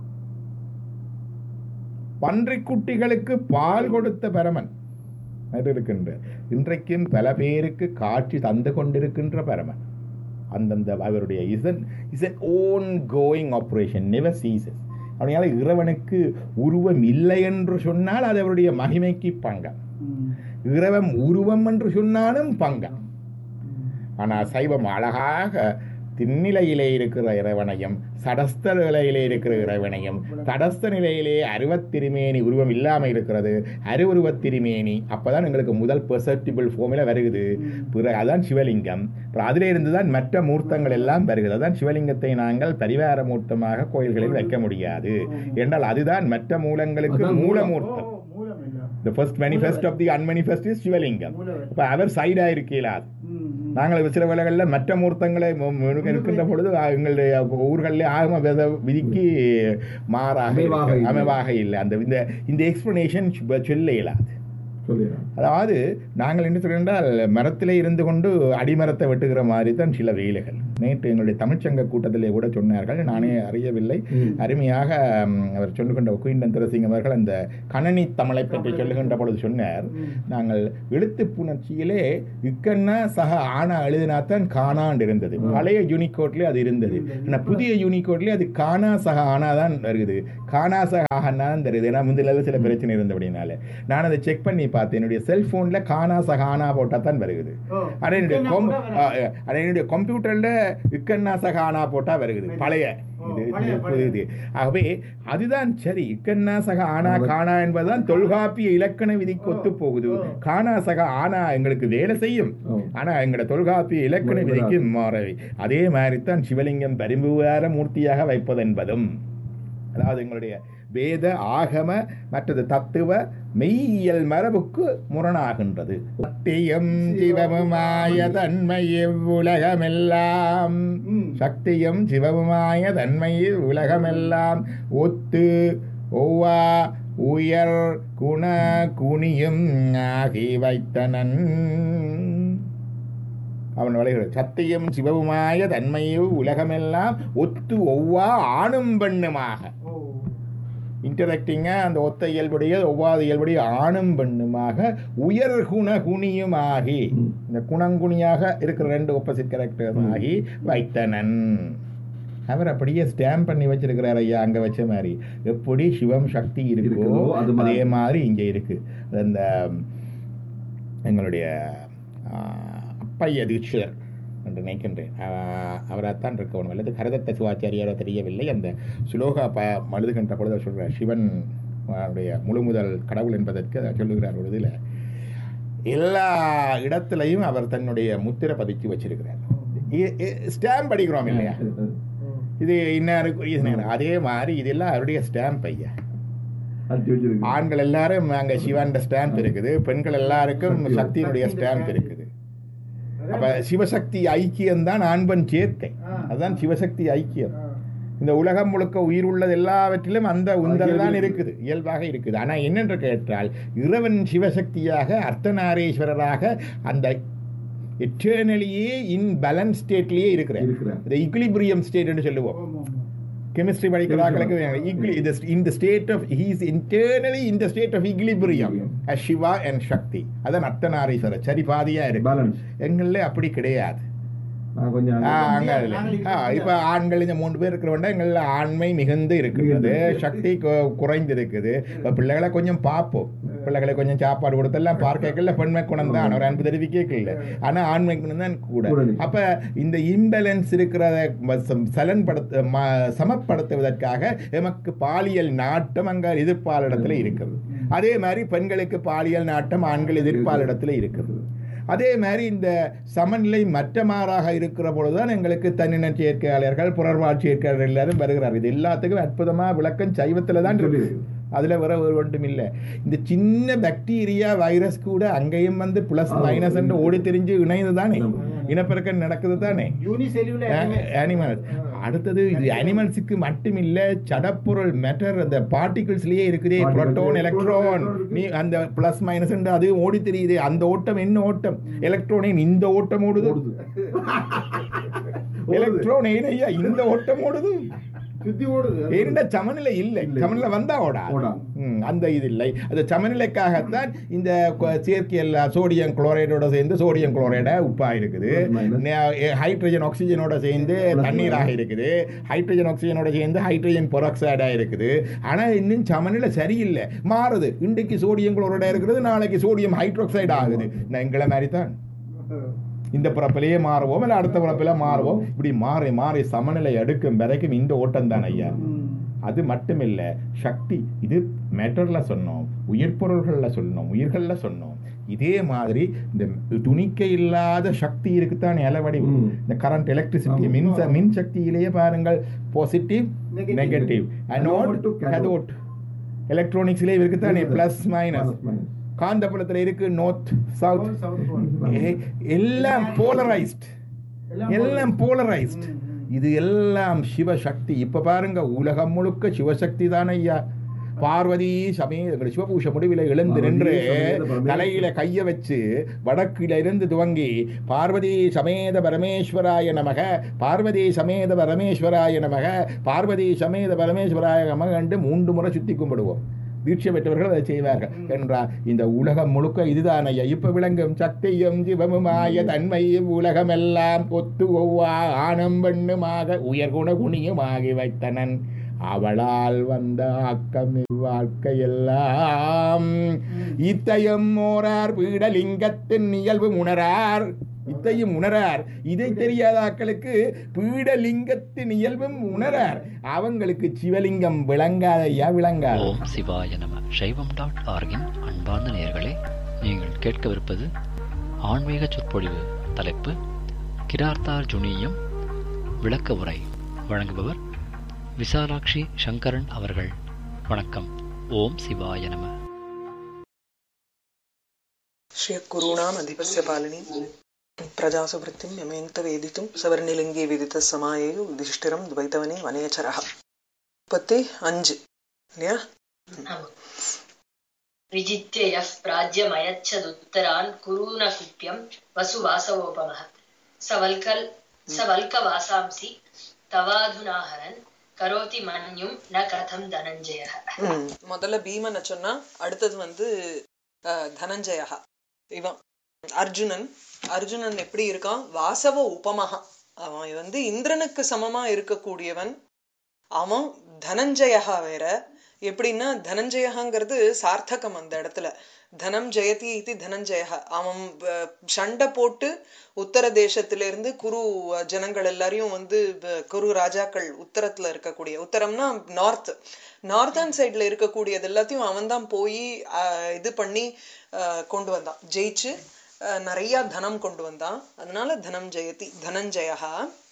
பன்றிக்குட்டிகளுக்கு பால் கொடுத்த பரமன் இருக்கின்ற, இன்றைக்கும் பல பேருக்கு காட்சி தந்து கொண்டிருக்கின்ற பரமன். அந்தந்த அவருடைய is an ongoing operation, never ceases. அதனால இறைவனுக்கு உருவம் இல்லை என்று சொன்னால் அது அவருடைய மகிமைக்கு பங்கம். இறைவன் உருவம் என்று சொன்னாலும் பங்கம். ஆனால் சைவம் அழகாக திண்ணிலையிலே இருக்கிற இறைவனையும், சடஸ்த நிலையிலே இருக்கிற இறைவனையும், தடஸ்த நிலையிலே அருவத்திருமேனி உருவம் இல்லாமல் இருக்கிறது, அருவுருவத் திருமேனி. அப்போதான் எங்களுக்கு முதல் பெர்செப்டிபிள் ஃபார்மில் வருகுது. பிறகு அதான் சிவலிங்கம். அப்புறம் அதிலே இருந்து தான் மற்ற மூர்த்தங்கள் எல்லாம் வருகிறது. அதான் சிவலிங்கத்தை நாங்கள் பரிவார மூர்த்தமாக கோயில்களில் வைக்க முடியாது என்றால் அதுதான் மற்ற மூலங்களுக்கு மூலமூர்த்தம். The first manifest of the unmanifest is சிவலிங்கம். இப்போ அவர் சைடாக இருக்கலாது. நாங்கள் சில வேளைகளில் மற்ற மூர்த்தங்களை இருக்கின்ற பொழுது எங்களுடைய ஊர்களிலே ஆகம விதிக்கு மாறாக அமைவாக இல்லை. அந்த இந்த எக்ஸ்பிளனேஷன் சொல்ல இயலாது. அதாவது நாங்கள் என்ன சொல்கின்றால், மரத்திலே இருந்து கொண்டு அடிமரத்தை வெட்டுகிற மாதிரி தான் சில வேலைகள். நேற்று எங்களுடைய தமிழ்ச்சங்க கூட்டத்திலே கூட சொன்னார்கள், நானே அறியவில்லை. அருமையாக அவர் சொல்லுகின்ற குயின்டன் துரசிங்கம் அவர்கள் அந்த கணனி தமிழை பற்றி சொல்லுகின்ற பொழுது சொன்னார், நாங்கள் எழுத்து புணர்ச்சியிலே இக்கண்ணா சக ஆனா எழுதினாத்தான் காணாண்டு இருந்தது. பழைய யூனிகோட்லேயே அது இருந்தது. ஆனால் புதிய யூனிகோட்லேயே அது காணா சக ஆனா தான் வருது, காணா சக ஆனா தான் தருது. ஏன்னா முந்தில சில பிரச்சனை இருந்தபடினால நான் அதை செக் பண்ணி பார்த்தேன். என்னுடைய செல்போன்ல காணா சக ஆனா போட்டால் தான் வருது. என்னுடைய கம்ப்யூட்டர்ல இக்கண்ணா சக ஆனா போட்டா வருது பழைய இது. ஆகவே அதுதான் சரி. இக்கண்ணா சக ஆனா காணா என்பதுதான் தொல்காப்பிய இலக்கண விதிக்கு ஒத்து போகுது. காணா சக ஆனா எங்களுக்கு வேலை செய்யும், ஆனா எங்களோட தொல்காப்பிய இலக்கண விதிக்கு மாறவை. அதே மாதிரித்தான் சிவலிங்கம் பரிம்புவார மூர்த்தியாக வைப்பது என்பதும், அதாவது எங்களுடைய வேத ஆகம மற்றது தத்துவ மெய்யியல் மரபுக்கு முரணாகின்றது. சக்தியும் சிவமுமாய தன்மை உலகமெல்லாம், சக்தியும் சிவமுமாய தன்மை உலகமெல்லாம் ஒத்து ஒவ்வா உயர் குண குணியும் ஆகி வைத்தனன். அவன் வளைகிறது. சத்தியம் சிவமுமாய தன்மையு உலகமெல்லாம் ஒத்து ஒவ்வா ஆணும் பெண்ணுமாக, இன்டராக்டிங்காக அந்த ஒத்த இயல்புடைய ஒவ்வாத இயல்புடைய ஆணும் பெண்ணுமாக உயர் குண குணியுமாகி, இந்த குணங்குணியாக இருக்கிற ரெண்டு ஆப்போசிட் கேரக்டர்ஸ் ஆகி வைத்தனன். அவர் அப்படியே ஸ்டாம்ப் பண்ணி வச்சிருக்கிறார் ஐயா, அங்கே வச்ச மாதிரி. எப்படி சிவம் சக்தி இருக்கோ அதே மாதிரி இங்கே இருக்கு. அந்த எங்களுடைய அப்பைய தீட்சிதர் என்று நினைக்கின்றேன், அவராகத்தான் இருக்கணும், அல்லது கரதத்த சிவாச்சாரியாரோ தெரியவில்லை. அந்த சுலோகா மழுதுகின்ற பொழுது சொல்கிறார், சிவன் முழு முதல் கடவுள் என்பதற்கு சொல்லுகிறார் ஒரு இதில். எல்லா இடத்துலையும் அவர் தன்னுடைய முத்திரை பதிச்சு வச்சிருக்கிறார். ஸ்டாம்ப் அடிக்கிறோம் இல்லையா, இது இன்னாருக்கு அதே மாதிரி இதெல்லாம் அவருடைய ஸ்டாம்ப் ஐயா. ஆண்கள் எல்லாரும் அங்கே சிவன் ஸ்டாம்ப் இருக்குது, பெண்கள் எல்லாருக்கும் சக்தியினுடைய ஸ்டாம்ப் இருக்குது. அப்ப சிவசக்தி ஐக்கியம் தான் ஆண்பன் சேர்க்கை, அதுதான் சிவசக்தி ஐக்கியம். இந்த உலகம் முழுக்க உயிர் உள்ளது எல்லாவற்றிலும் அந்த உந்தல் தான் இருக்குது, இயல்பாக இருக்குது. ஆனால் என்னென்று கேட்டால் இறைவன் சிவசக்தியாக அர்த்தநாரீஸ்வரராக அந்த எட்டர்னலியே இன் பேலன்ஸ் ஸ்டேட்லேயே இருக்கிறார். இந்த ஈக்விலிபிரியம் ஸ்டேட் என்று சொல்லுவோம். Chemistry படிக்கிறார்களுக்கு in the state of he is internally in the state of equilibrium as Shiva and Shakti. அதான் அர்த்தநாரீஸ்வரர் சரி பாதியா இருக்கு. எங்கள அப்படி கிடையாது. இப்ப ஆண்கள் இந்த 3 பேர் இருக்கிறவங்க எங்கள ஆண்மை மிகுந்து இருக்குது, சக்தி குறைந்து இருக்குது. இப்ப பிள்ளைகளை கொஞ்சம் பார்ப்போம், பிள்ளைகளை கொஞ்சம் சாப்பாடு கொடுத்தெல்லாம் பார்க்கல பெண்மை குணம் தான், ஒரு அன்பு தெரிவிக்கல. ஆனா ஆண்மை குணம் தான் கூட. அப்ப இந்த இம்பேலன்ஸ் இருக்கிறத சமப்படுத்துவதற்காக எமக்கு பாலியல் நாட்டம் அங்க எதிர்ப்பாளிடத்துல இருக்குது. அதே மாதிரி பெண்களுக்கு பாலியல் நாட்டம் ஆண்கள் எதிர்ப்பாளிடத்துல இருக்குது. அதே மாதிரி இந்த சமநிலை மற்றமாறாக இருக்கிற பொழுதுதான் எங்களுக்கு தன்னின சேர்க்கையாளர்கள் புறர்வாழ் சேர்க்கையாளர்கள் எல்லாரும் வருகிறார். இது எல்லாத்துக்கும் அற்புதமாக விளக்கம் சைவத்தில் தான் இருக்குது, அதில் வர ஒரு ஒன்றும் இல்லை. இந்த சின்ன பாக்டீரியா வைரஸ் கூட அங்கேயும் வந்து பிளஸ் மைனஸ் என்று ஓடி தெரிஞ்சு இணைந்து தானே இனப்பெருக்கம் நடக்குது தானே அனிமல்ஸ். அடுத்தது இது அனிமல்ஸுக்கு மட்டும் இல்லை, சடப்பொருள் மேட்டர் அந்த பார்ட்டிகிள்ஸ்லேயே இருக்குது, புரோட்டான் எலக்ட்ரான் நீ அந்த பிளஸ் மைனஸ் அது ஓடி தெரியுது. அந்த ஓட்டம் என்ன ஓட்டம்? எலக்ட்ரானின் இந்த ஓட்டம் ஓடுது, எலக்ட்ரான் ஐயா இந்த ஓட்டம் ஓடுது, சமநிலை இல்லை, சமநிலை வந்தா ஓடா அந்த இது இல்லை. அந்த சமநிலைக்காகத்தான் இந்த செயற்கையில் சோடியம் குளோரைடோட சேர்ந்து சோடியம் குளோரைடா உப்பா இருக்குது, ஹைட்ரஜன் ஆக்சிஜனோட சேர்ந்து தண்ணீராக இருக்குது, ஹைட்ரஜன் ஆக்சிஜனோட சேர்ந்து ஹைட்ரஜன் பெராக்சைடா இருக்குது. ஆனா இன்னும் சமநிலை சரியில்லை, மாறுது. இன்றைக்கு சோடியம் குளோரைடா இருக்கிறது, நாளைக்கு சோடியம் ஹைட்ராக்சைடு ஆகுது. எங்களை மாதிரி தான் இந்த பிறப்பிலேயே மாறுவோம், இல்லை அடுத்த பிறப்பில மாறுவோம். இப்படி மாறி மாறி சமநிலை அடுக்கும் வரைக்கும் இந்த ஓட்டம் தான் ஐயா. அது மட்டும் இல்லை, சக்தி இது மேட்டர்ல சொன்னோம், உயிர் பொருள்களில் சொன்னோம், உயிர்களில் சொன்னோம். இதே மாதிரி இந்த துணிக்கை இல்லாத சக்தி இருக்குத்தான் இலவடிவு. இந்த கரண்ட் எலக்ட்ரிசிட்டி மின் சக்தியிலேயே பாருங்கள், positive negative anode cathode. எலக்ட்ரானிக்ஸ்லேயே இருக்குத்தானே plus minus. காந்தப்புலத்தில் இருக்கு நார்த் சவுத், எல்லாம் போலரைஸ்ட், எல்லாம் போலரைஸ்ட். இது எல்லாம் சிவசக்தி. இப்ப பாருங்க உலகம் முழுக்க சிவசக்தி தானே ஐயா. பார்வதி சமேத சிவபூஷ முடிவில் எழுந்து நின்று தலையில கைய வச்சு வடக்கில இருந்து துவங்கி பார்வதி சமேத பரமேஸ்வராய நமக, பார்வதி சமேத பரமேஸ்வராய நமக, பார்வதி சமேத பரமேஸ்வராய நமக என்று 3 முறை சுத்தி கும்பிடுவோம். தீட்சை பெற்றவர்கள் அதை செய்வார்கள் என்றார். இந்த உலகம் முழுக்க இதுதான் ஐயா. இப்ப விளங்கும் சத்தியம் சிவமுமாய தன்மையும் உலகமெல்லாம் ஒத்து ஒவ்வா ஆனம் பெண்ணுமாக உயர்குண குணியுமாகி வைத்தனன் அவளால் வந்த ஆக்கம் வாழ்க்கையெல்லாம். இத்தையும் ஓரார் பீடலிங்கத்தின் இயல்பு உணரார், இத்தையும் உணரார். இதை தெரியாத ஆக்களுக்கு பீடலிங்கத்தின் இயல்பும் உணரார். அவங்களுக்கு சிவலிங்கம் விளங்காதையா விளங்காது. ஓம் சிவாய நம. சைவம்.org-இன் அன்பார்ந்த நேயர்களே, நீங்கள் கேட்கவிருப்பது ஆன்மீக சொற்பொழிவு. தலைப்பு கிரார்த்தார்ஜுனியம் விளக்க உரை. வழங்குபவர் விசாலாட்சி சங்கரன் அவர்கள். வணக்கம். ஓம் சிவாய நம. ஸ்ரீ குருணாம் அதிபஸ்ய பாலினி பிரஜாசுவృత్తిం యమేంత వేదితుం సవర్ణిలింగే విదిత సమాయేయు యుధిష్ఠిరం ద్వైతవనే వనేచరః. 35 இல்லையா? விஜித்ய யஃப் பிராஜ்யமயச்சதுத்தரான் குரூன குப்யம் வசுவாசவோபமஹ சவல்க வாசாம்சி தவாதுனாஹரன் கரோதி மன்யும் ந கதம் தனஞ்சயஹ. முதல்ல பீமனை சொன்னா, அடுத்தது தனஞ்சயா. இவன் அர்ஜுனன் எப்படி இருக்கான்? வாசவ உபமகா. அவன் இந்திரனுக்கு சமமா இருக்கக்கூடியவன். அவன் தனஞ்சயா வேற. எப்படின்னா தனஞ்சயங்கிறது சார்த்தகம். அந்த இடத்துல தனம் ஜெயதி இது தனஞ்சயா. அவன் சண்டை போட்டு உத்தர தேசத்திலிருந்து குரு ஜனங்கள் எல்லாரையும் குரு ராஜாக்கள் உத்தரத்துல இருக்கக்கூடிய, உத்தரம்னா நார்த்தன் சைட்ல இருக்கக்கூடியது எல்லாத்தையும் அவன் தான் போய் இது பண்ணி கொண்டு வந்தான், ஜெயிச்சு நிறைய தனம் கொண்டு வந்தான். அதனால தனம் ஜெயதி தனஞ்சயா.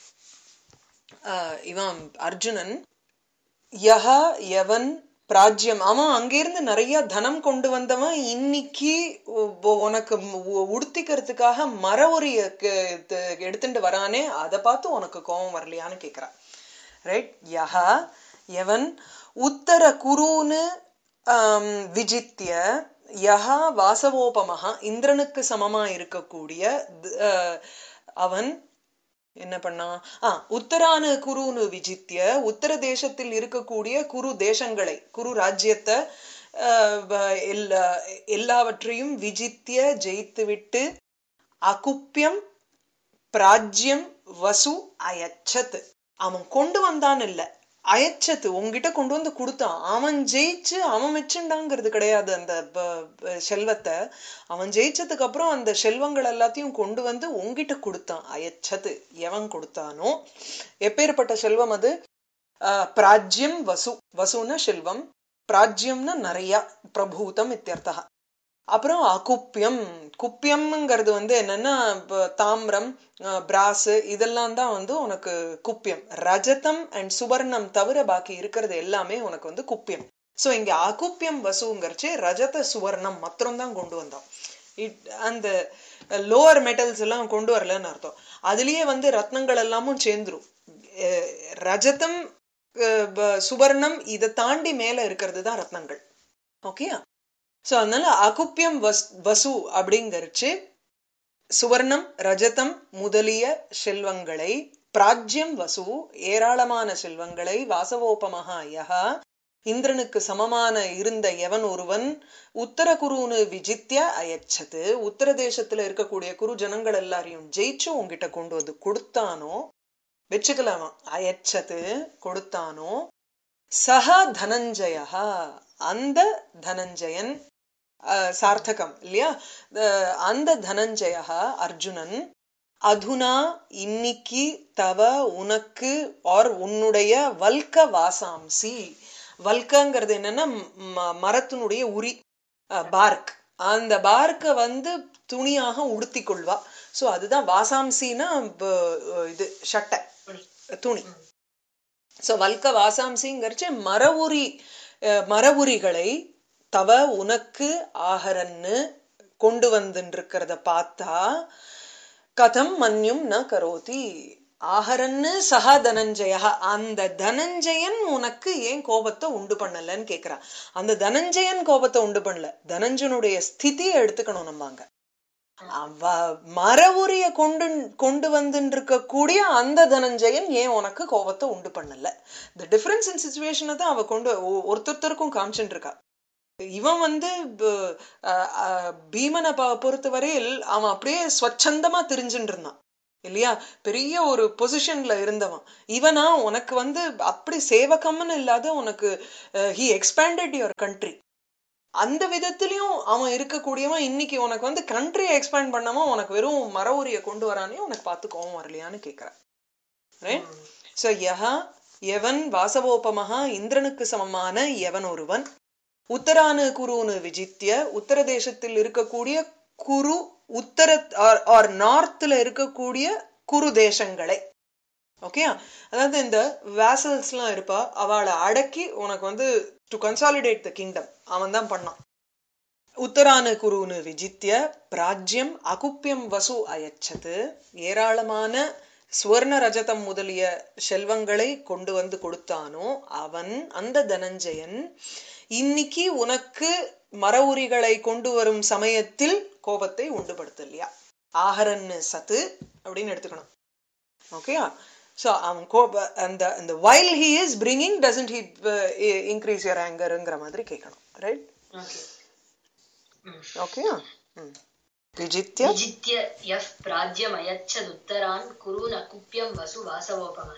இவன் அர்ஜுனன். யஹா யவன் பிராஜ்யம். அவன் அங்கிருந்து நிறைய தனம் கொண்டு வந்தவன். இன்னைக்கு உனக்கு உடுத்திக்கிறதுக்காக மர ஒரு எடுத்துட்டு வரானே, அதை பார்த்து உனக்கு கோபம் வரலையான்னு கேக்குறான். ரைட்? யஹா யவன் உத்தர குருன்னு விஜித்ய யஹா வாசவோபமஹா, இந்திரனுக்கு சமமா இருக்கக்கூடிய அவன் என்ன பண்ணான்? உத்தரானு குருன்னு விஜித்ய, உத்தர தேசத்தில் இருக்கக்கூடிய குரு தேசங்களை, குரு ராஜ்யத்தை எல்லாவற்றையும் விஜித்ய ஜெயித்து விட்டு அகுப்பியம் பிராஜ்யம் வசு அயச்சத், அவன் கொண்டு வந்தான் இல்ல, அயச்சத்து உங்ககிட்ட கொண்டு வந்து கொடுத்தான். அவன் ஜெயிச்சு அவன் வச்சுண்டாங்கிறது கிடையாது. அந்த செல்வத்தை அவன் ஜெயிச்சதுக்கு அப்புறம் அந்த செல்வங்கள் எல்லாத்தையும் கொண்டு வந்து உங்ககிட்ட கொடுத்தான். அயச்சத்து, எவன் கொடுத்தானோ. எப்பேற்பட்ட செல்வம் அது? பிராஜ்யம் வசு. வசுன்னா செல்வம், பிராஜ்யம்னா நிறைய, பிரபூதம் இத்தியர்த்தா. அப்புறம் அகுப்பியம். குப்பியம்ங்கிறது என்னன்னா தாமிரம், பிராஸ், இதெல்லாம் தான் உனக்கு குப்பியம். ரஜதம் அண்ட் சுவர்ணம் தவிர பாக்கி இருக்கிறது எல்லாமே உனக்கு குப்பியம். சோ இங்க அகுப்பியம் வசுங்கிறச்சு ரஜத சுவர்ணம் மாத்திரம் தான் கொண்டு வந்தோம். அந்த லோவர் மெட்டல்ஸ் எல்லாம் கொண்டு வரலன்னு அர்த்தம். அதுலயே ரத்னங்கள் எல்லாமும் சேர்ந்துரும். ரஜதம் சுவர்ணம் இதை தாண்டி மேல இருக்கிறது தான் ரத்னங்கள். ஓகே. சோ அதனால அகுப்பியம் வசு அப்படிங்கறச்சு சுவர்ணம் ரஜதம் முதலிய செல்வங்களை, பிராஜ்யம் வசு ஏராளமான செல்வங்களை, வாசவோபமஹா யஹா இந்திரனுக்கு சமமான இருந்த எவன் ஒருவன், உத்தர குருன்னு விஜித்ய அயச்சது உத்தர தேசத்துல இருக்கக்கூடிய குரு ஜனங்கள் எல்லாரையும் ஜெயிச்சு உங்ககிட்ட கொண்டு வந்து கொடுத்தானோ, வச்சுக்கலாமா, அயச்சது கொடுத்தானோ, சஹ தனஞ்சயா அந்த தனஞ்சயன், சார்த்தகம் இல்லையா, அந்த தனஞ்சயா அர்ஜுனன், அதுனா இன்னைக்கு தவ உனக்கு ஆர் உன்னுடைய வல்க வாசாம்சி. வல்கங்கிறது என்னன்னா மரத்தினுடைய உரி, பார்க். அந்த பார்க்க துணியாக உடுத்தி கொள்வா. சோ அதுதான் வாசாம்சின்னா இது சட்டை, துணி. சோ வல்க வாசாம்சிங்கிறச்சு மரவுரிகளை தவ உனக்கு ஆஹரன்னு கொண்டு வந்துருக்கிறத பார்த்தா, கதம் மன்யும் ந கரோதி, ஆஹரன்னு சஹா தனஞ்சய, அந்த தனஞ்சயன் உனக்கு ஏன் கோபத்தை உண்டு பண்ணலன்னு கேக்குறா. அந்த தனஞ்சயன் கோபத்தை உண்டு பண்ணல, தனஞ்சனுடைய ஸ்திதியை எடுத்துக்கணும் நம்ம. அங்க மர உரிய கொண்டு வந்துட்டு இருக்கக்கூடிய அந்த தனஞ்சயன் ஏன் உனக்கு கோபத்தை உண்டு பண்ணல. இந்த டிஃபரன்ஸ் இன் சிச்சுவேஷனை தான் அவ கொண்டு ஒருத்தருக்கும் காமிச்சுட்டு இருக்கா. இவன் பீமனை பொறுத்தவரையில் அவன் அப்படியே ஸ்வச்சந்தமா தெரிஞ்சுட்டு இருந்தான் இல்லையா, பெரிய ஒரு பொசிஷன்ல இருந்தவன். இவனா உனக்கு அப்படி சேவகம்னு இல்லாத உனக்கு he expanded your country. அந்த விதத்திலயும் அவன் இருக்கக்கூடியவன் இன்னைக்கு உனக்கு கண்ட்ரியை எக்ஸ்பேண்ட் பண்ணாம உனக்கு வெறும் மர உரிய கொண்டு வரானே உனக்கு பார்த்து கோவம் வரலையான்னு கேக்குறான். சோ எவன் வாசவோபமகா இந்திரனுக்கு சமமான எவன் ஒருவன் உத்தரானு குருன்னு விஜித்திய, உத்தர தேசத்தில் இருக்கக்கூடிய குரு, உத்தர ஆர் நார்த்ல இருக்கக்கூடிய குரு தேசங்களை, ஓகே, அதாவது இந்த வேசல்ஸ் எல்லாம் இருப்பா, அவளை அடக்கி உனக்கு டு கன்சாலிடேட் த கிங்டம் அவன் தான் பண்ணான். உத்தரானு குருன்னு விஜித்திய பிராஜ்யம் அகுப்பியம் வசு அயச்சது, ஏராளமான சுவர்ண ரஜதம் முதலிய செல்வங்களை கொண்டு கொடுத்தானோ அவன், அந்த தனஞ்சயன் இன்னைக்கு உனக்கு மர உரிகளை கொண்டு வரும் சமயத்தில் கோபத்தை உண்டுபடுத்தலையா. ஆஹரன்னு சத்து அப்படின்னு எடுத்துக்கணும். ஓகே, so அந்த while he is bringing doesn't he increase your angerங்கிற மாதிரி கேட்கணும். ரைட்? ஓகே. விஜித்ய விஜித்ய யஃப் பிராஜ்யம் அயச்சத் உத்தரான் குருன் அகுப்யம் வசு வாசவோபமஹ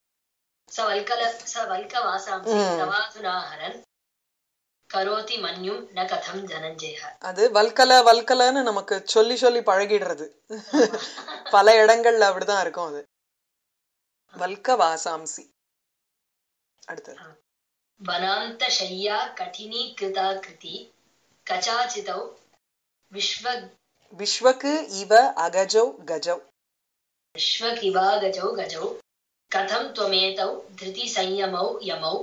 ச வல்கவாசாம்சி தவாதுனாஹரன் கரோதி மன்யும் ந கதம் தனஞ்சய. அது வல்கலன்னு நமக்கு சொல்லி சொல்லி பழகிடுறது. பல இடங்கள்ல அப்படிதான் இருக்கும். அது வல்கவாசாம்சி. அடுத்தது வனாந்த ஷய்யா கடினி கிருதாகிருதி கசாசிதௌ விஸ்வக்கு இவ அகஜௌ கஜௌ. விஸ்வக் இவாகஜௌ கஜௌ கதம் த்வமேதௌ திருதி சம்யமௌ யமௌ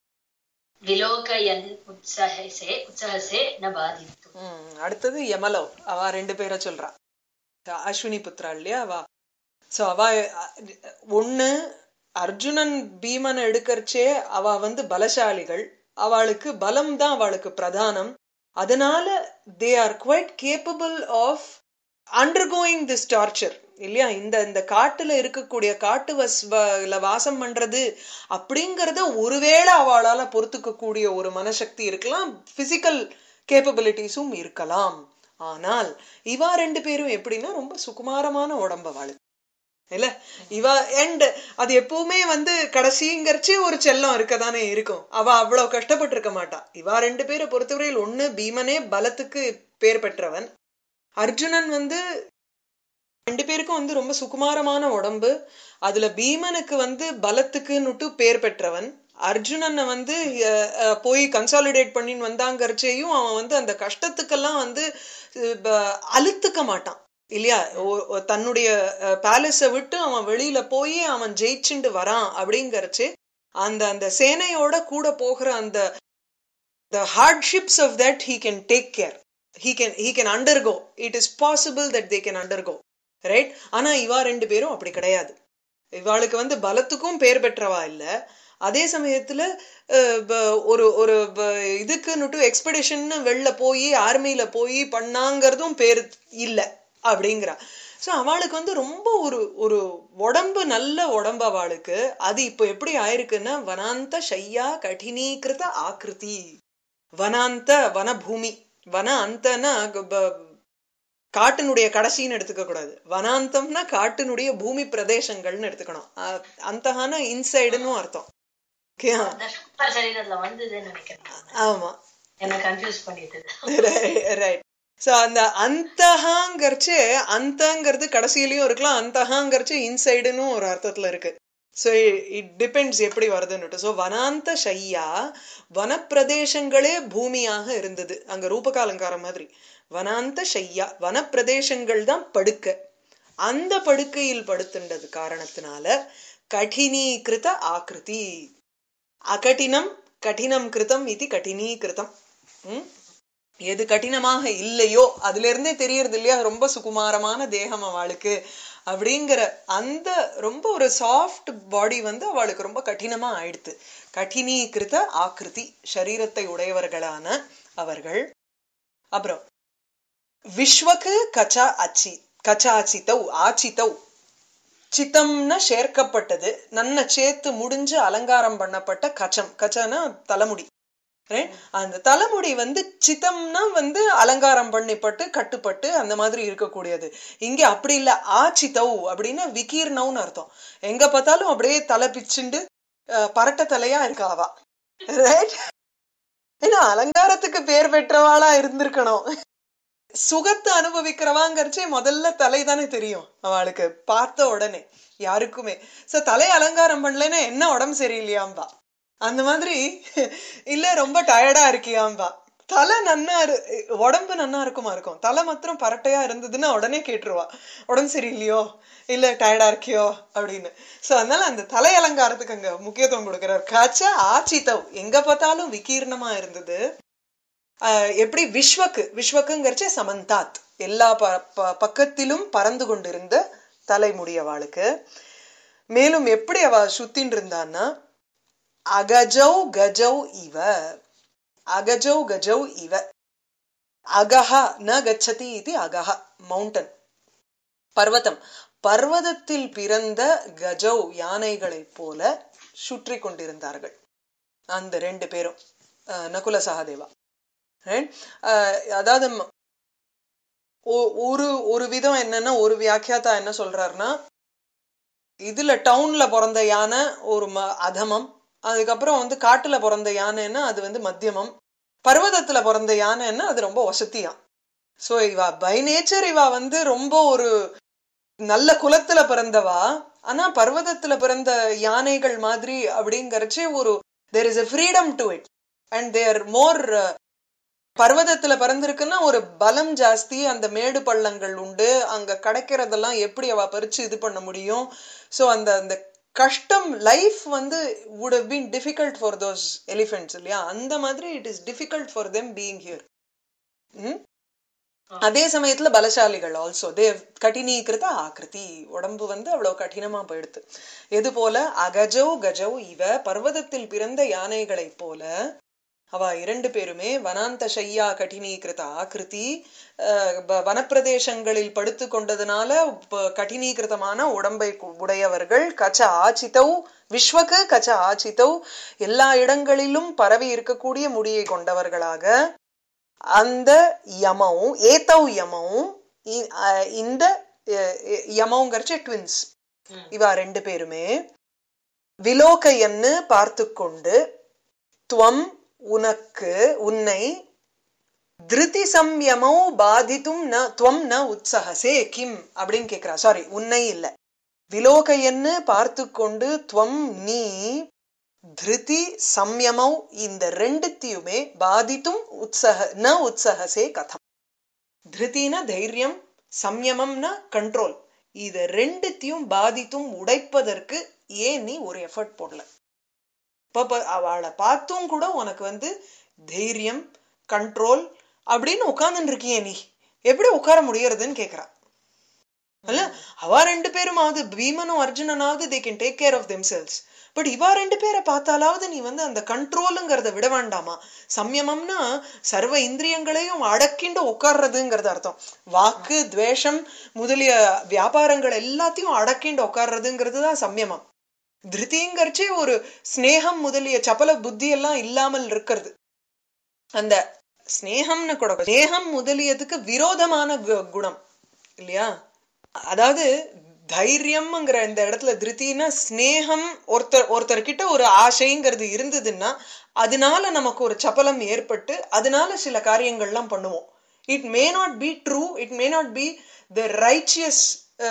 விலோகயன் உத்ஸஹசே ந பாதித்து. அடுத்தது யமலோ. அவ ரெண்டு பேரை சொல்றா. அஸ்வினி புத்ரா இல்லையா அவ. சோ அவ ஒண்ணு அர்ஜுனன் பீமன் எடுக்கறச்சே அவ பலசாலிகள், அவளுக்கு பலம் தான் அவளுக்கு பிரதானம். அதனால they are quite capable of undergoing this torture இல்லையா. இந்த காட்டுல இருக்கக்கூடிய காட்டு வாசம் பண்றது அப்படிங்கறத ஒருவேளை அவளால பொறுத்துக்க கூடிய ஒரு மனசக்தி இருக்கலாம், பிசிக்கல் கேப்பபிலிட்டிஸும் இருக்கலாம். ஆனால் இவா ரெண்டு பேரும் எப்படின்னா ரொம்ப சுகுமாரமான உடம்பு அவளுக்கு இல்ல. இவ அண்ட் அது எப்பவுமே கடைசிங்கிறச்சே ஒரு செல்லம் இருக்கதானே இருக்கும். அவ அவ்வளவு கஷ்டப்பட்டு இருக்க மாட்டா. இவா ரெண்டு பேரை பொறுத்தவரையில் ஒண்ணு பீமனே பலத்துக்கு பேர் பெற்றவன், அர்ஜுனன் ரெண்டு பேருக்கும் ரொம்ப சுகுமாரமான உடம்பு. அதுல பீமனுக்கு பலத்துக்குன்னுட்டு பேர் பெற்றவன், அர்ஜுனனை போய் கன்சாலிடேட் பண்ணின்னு வந்தாங்கறச்சேயும் அவன் அந்த கஷ்டத்துக்கெல்லாம் அழுத்துக்க மாட்டான் இல்லையா. தன்னுடைய பேலஸை விட்டு அவன் வெளியில போய் அவன் ஜெயிச்சுண்டு வரான் அப்படிங்கறச்சு அந்த சேனையோட கூட போகிற அந்த hardships of that he can take care, he can undergo, it is possible that they can undergo, right? ஆனா இவா ரெண்டு பேரும் அப்படி கிடையாது. இவாளுக்கு பலத்துக்கும் பேர் பெற்றவா இல்ல, அதே சமயத்துல ஒரு ஒரு இதுக்குன்னுட்டு எக்ஸ்பெடிஷன் வெளில போய் ஆர்மியில போய் பண்ணாங்கிறதும் பேர் இல்ல அப்படிங்கிறா. சோ அவளுக்கு ரொம்ப ஒரு உடம்பு, நல்ல உடம்பு அவளுக்கு. அது இப்போ எப்படி ஆயிருக்குன்னா வனாந்த ஷய்யா கடினீகிருத ஆக்கிருதி. வனாந்த வனபூமி, வன அந்தனா காட்டினுடைய கடைசின்னு எடுத்துக்க கூடாது. வனாந்தம்னா காட்டினுடைய பூமி பிரதேசங்கள்னு எடுத்துக்கணும். அந்தஹான இன்சைடுன்னு அர்த்தம். ஆமா, ரைட். சோ அந்த அந்தஹாங்கர்ச்சு, அந்தங்கிறது கடைசியிலயும் இருக்கலாம், அந்தஹாங்கர்ச்சு இன்சைடுன்னு ஒரு அர்த்தத்துல இருக்கு. சோ இட் டிபெண்ட்ஸ் எப்படி வருதுன்னு. சோ வனாந்த ஷய்யா, வனப்பிரதேசங்களே பூமியாக இருந்தது. அங்க ரூபகாலங்காரம் மாதிரி வனாந்த ஷய்யா, வனப்பிரதேசங்கள் தான் படுக்க. அந்த படுக்கையில் படுத்துண்டது காரணத்தினால கடினீகிருத ஆக்கிருதி. அகடினம் கடினம் கிருதம் இது கடினீகிருதம். எது கடினமாக இல்லையோ அதுல இருந்தே தெரியறது இல்லையா, ரொம்ப சுகுமாரமான தேகம் அவளுக்கு. அப்படிங்கிற அந்த ரொம்ப ஒரு சாஃப்ட் பாடி வந்து அவளுக்கு ரொம்ப கடினமா ஆயிடுத்து. கடினீகிருத ஆக்கிருதி சரீரத்தை உடையவர்களான அவர்கள். அப்புறம் விஸ்வக்கு கச்சாச்சித்தௌ ஆச்சித்தௌ சித்தம்னா சேர்க்கப்பட்டது, நன்ன சேர்த்து முடிஞ்சு அலங்காரம் பண்ணப்பட்ட கச்சனா தலைமுடி. அந்த தலைமுடி வந்து சித்தம்னா வந்து அலங்காரம் பண்ணிப்பட்டு கட்டுப்பட்டு அந்த மாதிரி இருக்கக்கூடியது. இங்க அப்படி இல்ல, ஆச்சித்தௌ அப்படின்னா விகீர்ணவுன்னு அர்த்தம். எங்க பார்த்தாலும் அப்படியே தலை பிச்சுண்டு பரட்ட தலையா இருக்காவா. ரைட்? ஏன்னா அலங்காரத்துக்கு பேர் பெற்றவாளா இருந்திருக்கணும். சுகத்தை அனுபவிக்கிறவாங்கிறச்சே முதல்ல தலை தானே தெரியும் அவளுக்கு பார்த்த உடனே யாருக்குமே. சோ தலை அலங்காரம் பண்ணலன்னா என்ன உடம்பு சரியில்லையாம்பா, அந்த மாதிரி இல்ல ரொம்ப டயர்டா இருக்கியாம்பா. தலை நன்னா உடம்பு நன்னா இருக்கும், தலை மாத்திரம் பரட்டையா இருந்ததுன்னா உடனே கேட்டுருவா உடம்பு சரியில்லையோ இல்ல டயர்டா இருக்கியோ அப்படின்னு. சோ அதனால அந்த தலை அலங்காரத்துக்கு அங்க முக்கியத்துவம் கொடுக்கிறார். கச்ச ஆச்சித்தவ் எங்க பார்த்தாலும் விகீர்ணமா இருந்தது. எப்படி விஸ்வக்குங்கிறச்சே சமந்தாத் எல்லா பக்கத்திலும் பறந்து கொண்டிருந்த தலைமுடியவாளுக்கு. மேலும் எப்படி அவ சுத்தின் இருந்தான்னா அகஜௌ கஜௌ இவ, அகஜௌ கஜௌ இவ, அகஹ ந கச்சதி இது அகஹ மவுண்டன் பர்வதம், பர்வதத்தில் பிறந்த கஜௌ யானைகளைப் போல சுற்றி கொண்டிருந்தார்கள் அந்த ரெண்டு பேரும் நகுல சகாதேவா. அதாவது ஒரு விதம் என்னன்னா, ஒரு வியாக்கியாத்தா என்ன சொல்றாருன்னா, இதுல டவுன்ல பிறந்த யானை ஒரு அதமம், அதுக்கப்புறம் வந்து காட்டுல பிறந்த யானைன்னா அது வந்து மத்தியமம், பர்வதத்துல பிறந்த யானைன்னா அது ரொம்ப வசதியாம். சோ இவா பை நேச்சர் இவா வந்து ரொம்ப ஒரு நல்ல குலத்துல பிறந்தவா, ஆனா பர்வதத்துல பிறந்த யானைகள் மாதிரி அப்படிங்கறச்சே ஒரு there is a freedom to it and they are more பர்வதத்துல பிறந்திருக்குன்னா ஒரு பலம் ஜாஸ்தி, அந்த மேடு பள்ளங்கள் உண்டு, அங்க கிடைக்கிறதெல்லாம் எப்படி அவ பறிச்சு இது பண்ண முடியும். சோ அந்த அந்த கஷ்டம் லைஃப் வந்து would have been difficult for those elephants இல்லையா, அந்த மாதிரி it is difficult for them being here. அதே சமயத்துல பலசாலிகள் ஆல்சோ தே கடினீகிருத ஆக்கிருதி, உடம்பு வந்து அவ்வளவு கடினமா போயிடுது. எது போல அகஜௌ கஜௌ இவ, பர்வதத்தில் பிறந்த யானைகளை போல அவ இரண்டு பேருமே வனாந்த ஷையா கடினீகிருத ஆக்கிருதி, வனப்பிரதேசங்களில் படுத்து கொண்டதுனால கடினீகிருதமான உடம்பை உடையவர்கள். கச்ச ஆச்சித்தௌ விஸ்வக்கு கச்ச ஆச்சித்தௌ எல்லா இடங்களிலும் பரவி இருக்கக்கூடிய முடியை கொண்டவர்களாக. அந்த யமவும் ஏத்தவ் யமவும் இந்த யமவுங்கரிச்ச ட்வின்ஸ் இவா ரெண்டு பேருமே விலோகையன்னு பார்த்து கொண்டு துவம் உனக்கு உன்னை திருதி சம்யமோ பாதித்தும் ந துவம் ந உற்சகசே கிம் அப்படின்னு கேக்குறா. சாரி, உன்னை இல்ல, விலோகையன்னு பார்த்து கொண்டு துவம் நீ திருதி சம்யமோ இந்த ரெண்டுத்தையுமே பாதித்தும் ந உற்சகசே கதம். திருத்தினா தைரியம், சம்யமம்னா கண்ட்ரோல், இத ரெண்டுத்தையும் பாதித்தும் உடைப்பதற்கு ஏன் நீ ஒரு எஃபர்ட் போடல? அவளை பார்த்தும் கூட உனக்கு வந்து தைரியம் கண்ட்ரோல் அப்படின்னு உட்கார்ந்துட்டு இருக்கியே, நீ எப்படி உட்கார முடியறதுன்னு கேக்குறா. அல்ல அவ ரெண்டு பேருமாவது பீமனும் அர்ஜுனனாவது they can take care of themselves. But இவா ரெண்டு பேரை பார்த்தாலாவது நீ வந்து அந்த கண்ட்ரோலுங்கிறத விட வேண்டாமா? சம்யமம்னா சர்வ இந்திரியங்களையும் அடக்கிண்டு உட்கார்றதுங்கிறது அர்த்தம். வாக்கு துவேஷம் முதலிய வியாபாரங்கள் எல்லாத்தையும் அடக்கிண்டு உட்கார்றதுங்கிறது தான் சம்யமம். திருத்திங்கிறச்சே ஒரு ஸ்னேகம் முதலிய சபல புத்தி எல்லாம் இல்லாமல் இருக்கிறது. அந்த ஸ்னேகம்னு கூட ஸ்னேகம் முதலியதுக்கு விரோதமான குணம் இல்லையா. அதாவது தைரியம்ங்கிற இந்த இடத்துல திருத்தினா ஸ்னேகம், ஒருத்தர்கிட்ட ஒரு ஆசைங்கிறது இருந்ததுன்னா அதனால நமக்கு ஒரு சபலம் ஏற்பட்டு அதனால சில காரியங்கள்லாம் பண்ணுவோம். It may not be true, it may not be the righteous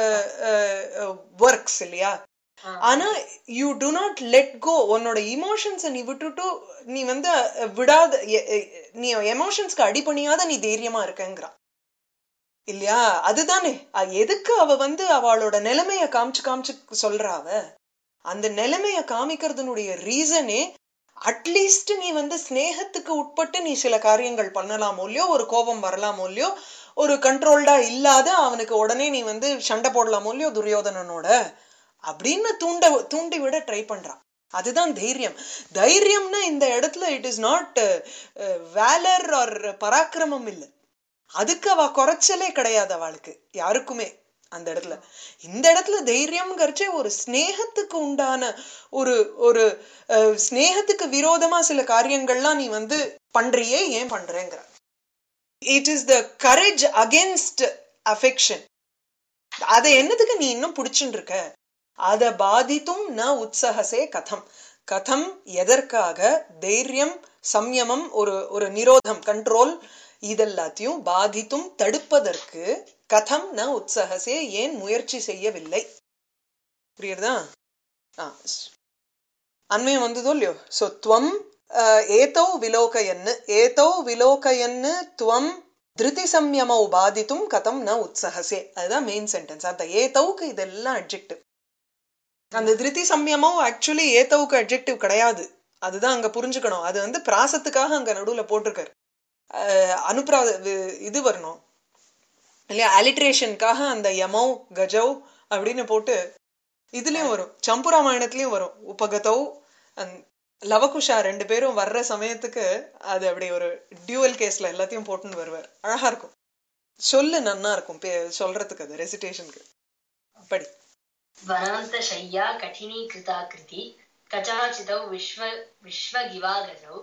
works இல்லையா. ஆனா you to not let go, உன்னோட இமோஷன்ஸை நீ விட்டுட்டு நீ வந்து விடாத, நீ எமோஷன்ஸ்க்கு அடிபணியாத நீ தைரியமா இருக்கங்கிறா இல்லையா. அதுதானே எதுக்கு அவ வந்து அவளோட நிலைமைய காமிச்சு சொல்றா. அவ அந்த நிலைமைய காமிக்கிறதுனுடைய ரீசனே அட்லீஸ்ட் நீ வந்து ஸ்னேகத்துக்கு உட்பட்டு நீ சில காரியங்கள் பண்ணலாமோ இல்லையோ, ஒரு கோபம் வரலாமோ இல்லையோ, ஒரு கண்ட்ரோல்டா இல்லாத அவனுக்கு உடனே நீ வந்து சண்டை போடலாமோ இல்லையோ துரியோதனனோட அப்படின்னு தூண்டி விட ட்ரை பண்றான். அதுதான் தைரியம். தைரியம்னா இந்த இடத்துல it is not Velar R பராக்கிரமம் இல்லை, அதுக்கு அவ குறைச்சலே கிடையாது அவளுக்கு யாருக்குமே அந்த இடத்துல. இந்த இடத்துல தைரியம்ங்கிறச்சே ஒரு ஸ்னேகத்துக்கு உண்டான ஒரு ஒரு ஸ்னேகத்துக்கு விரோதமா சில காரியங்கள்லாம் நீ வந்து பண்றியே, ஏன் பண்றேங்கிற. It is the courage against affection. அதை என்னதுக்கு நீ இன்னும் பிடிச்சுட்டு இருக்க? அத பாதித்தும் ந உற்சகசே கதம். கதம் எதற்காக? தைரியம், சம்யமம், ஒரு நிரோதம், கண்ட்ரோல், இதெல்லாத்தையும் பாதித்தும் தடுப்பதற்கு கதம் ந உற்சகசே, ஏன் முயற்சி செய்யவில்லை? புரியுறதா? அண்மையம் வந்ததோ இல்லையோ. சோ துவம் ஏதோ விலோகயன்னு, ஏதோ விலோகயன்னு துவம் திருதி சம்யமோ பாதித்தும் கதம் ந உற்சகசே. அதுதான் மெயின் சென்டென்ஸ். அந்த ஏதவுக்கு இதெல்லாம் அட்ஜெக்டிவ். அந்த திருதி சம்யமோ ஆக்சுவலி ஏதவுக்கு அட்ஜெக்டிவ் கிடையாது. அதுதான் அங்க புரிஞ்சுக்கணும். அது வந்து பிராசத்துக்காக அங்க நடுவுல போட்டிருக்காரு. அனுப்ரா இது வரணும் இல்லையா, அலிட்ரேஷனுக்காக அந்த யமோ கஜௌ அப்படின்னு போட்டு இதுலயும் வரும், சம்புராமாயணத்திலயும் வரும். உபகதௌ லவகுஷா ரெண்டு பேரும் வர்ற சமயத்துக்கு அது அப்படி ஒரு டியூவல் கேஸ்ல எல்லாத்தையும் போட்டுன்னு வருவார். அழகா இருக்கும், சொல்லு நன்னா இருக்கும் சொல்றதுக்கு, அது ரெசிடேஷனுக்கு. படி. வனாந்த ஷய்யா கடினீ கிருதாகிருதி கசாசிதௌ விஸ்வகிவாகஜௌ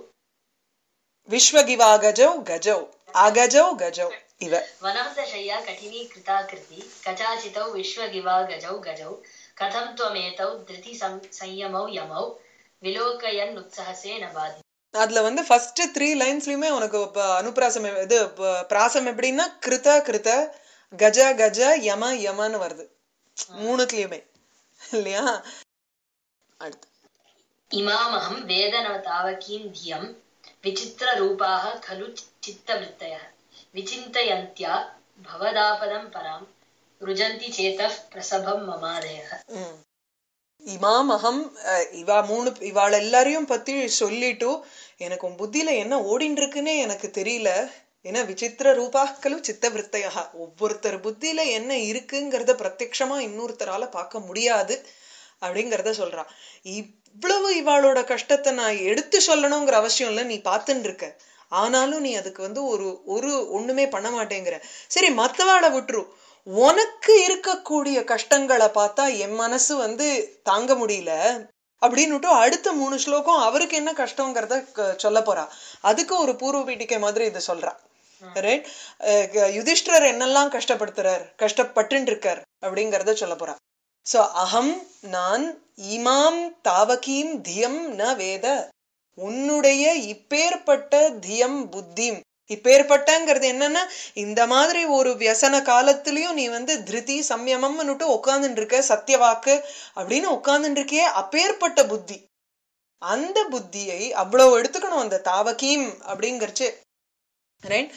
விஸ்வகிவாகஜௌ கஜௌ அகஜௌ கஜௌ இவ. வனாந்த ஷய்யா கடினீ கிருதாகிருதி கசாசிதௌ விஸ்வகிவாகஜௌ கஜௌ கதம் த்வமேதௌ திருதி சம்யமௌ யமௌ விலோகயன் உற்சகசே நபாதி. அதுல வந்து ஃபர்ஸ்ட் 3 லைன்ஸ்லயுமே உனக்கு அனுப்பிராசம் இது பிராசம் எப்படின்னா கிருத கிருத கஜ கஜ யம யமன்னு வருது மூணுத்துலயுமே இல்லையா. அடுத்து இமாமஹம் வேதனவ தாவகீம் தியம் விசித்திர ரூபாக கலு சித்தவிருத்தயः விசிந்தயந்த்யா பவதாபதம் பராம் ருஜந்தி சேதः பிரசபம் மமாதயः. இமாமஹம் இவாள் எல்லாரையும் பத்தி சொல்லிட்டு எனக்கு உன் புத்தியில என்ன ஓடின்னு இருக்குன்னே எனக்கு தெரியல. ஏன்னா விசித்திர ரூபாக்களு சித்த விருத்தையா, ஒவ்வொருத்தர் புத்தியில என்ன இருக்குங்கிறத பிரத்யட்சமா இன்னொருத்தரால பார்க்க முடியாது அப்படிங்கிறத சொல்றான். இவ்வளவு இவாளோட கஷ்டத்தை நான் எடுத்து சொல்லணுங்கிற அவசியம் இல்லை, நீ பார்த்துன்னு இருக்க. ஆனாலும் நீ அதுக்கு வந்து ஒரு ஒண்ணுமே பண்ண மாட்டேங்கிற. சரி மத்தவாளை விட்டுரு, உனக்கு இருக்கக்கூடிய கஷ்டங்களை பார்த்தா என் மனசு வந்து தாங்க முடியல அப்படின்னுட்டு அடுத்த 3 ஸ்லோகம் அவருக்கு என்ன கஷ்டங்கிறத சொல்ல போறா. அதுக்கு ஒரு பூர்வ பீட்டிகை மாதிரி இது சொல்றா. ரைட், யுதிஷ்டர் என்னெல்லாம் கஷ்டப்பட்டு இருக்கார் அப்படிங்கறத சொல்ல போறா. சோ அகம் நான் இமாம் தாவகீம் தியம் ந வேத, உன்னுடைய இப்பேற்பட்ட தியம் புத்திம். இப்பேற்பட்டங்கிறது என்னன்னா இந்த மாதிரி ஒரு வியசன காலத்திலயும் நீ வந்து திருதி சம்யமம்னுட்டு உட்கார்ந்துட்டு இருக்க, சத்தியவாக்கு அப்படின்னு உட்கார்ந்துட்டு இருக்கியே, அப்பேற்பட்ட புத்தி. அந்த புத்தியை அவ்வளவு எடுத்துக்கணும் அந்த தாவகீம் அப்படிங்கிறச்சு. ரைட்,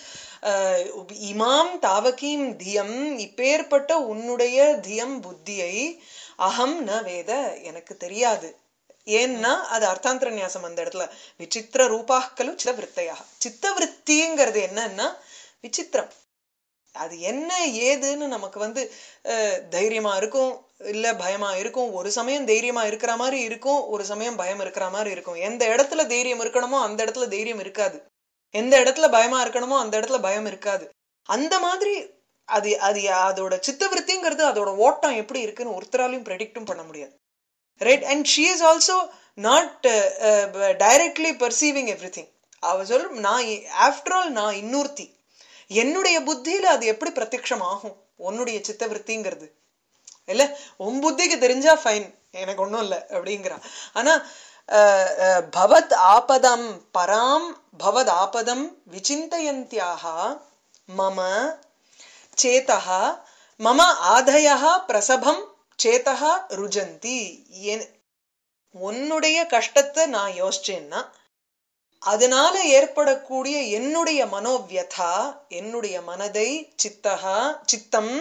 இமாம் தாவகீம் தியம், இப்பேற்பட்ட உன்னுடைய தியம் புத்தியை அகம் ந வேத, எனக்கு தெரியாது. ஏன்னா அது அர்த்தாந்தர நியாசம் அந்த இடத்துல. விசித்திர ரூபாக்களும் சித்த விற்த்தையாக. சித்த விற்த்திங்கிறது என்னன்னா விசித்திரம். அது என்ன ஏதுன்னு நமக்கு வந்து தைரியமா இருக்கும், இல்ல பயமா இருக்கும். ஒரு சமயம் தைரியமா இருக்கிற மாதிரி இருக்கும், ஒரு சமயம் பயம் இருக்கிற மாதிரி இருக்கும். எந்த இடத்துல தைரியம் இருக்கணுமோ அந்த இடத்துல தைரியம் இருக்காது, எந்த இடத்துல பயமா இருக்கணுமோ அந்த இடத்துல பயம் இருக்காது. அந்த மாதிரி அதோட சித்த விற்த்திங்கிறது அதோட ஓட்டம் எப்படி இருக்குன்னு ஒருத்தராலையும் ப்ரெடிக்டும் பண்ண முடியாது. Right, and she is also not directly perceiving everything. அவ சொல்ல நான் ஆஃப்டர் ஆல் நான் இன்னொருத்தி, என்னுடைய புத்தியில அது எப்படி பிரத்யக்ஷம் ஆகும் உன்னுடைய சித்தவருத்திங்கிறது இல்ல. உன் புத்திக்கு தெரிஞ்சா ஃபைன், எனக்கு ஒன்றும் இல்லை அப்படிங்கிறா. ஆனா பவத் ஆபதம் பராம் பவத் ஆபதம் விசிந்தயந்தியாக மம சேதா மம ஆதயா பிரசபம் சேதா ருஜந்தி. உன்னுடைய கஷ்டத்தை நான் யோசிச்சேன்னா அதனால ஏற்படக்கூடிய என்னுடைய மனோவியதா, என்னுடைய மனதை சித்தம்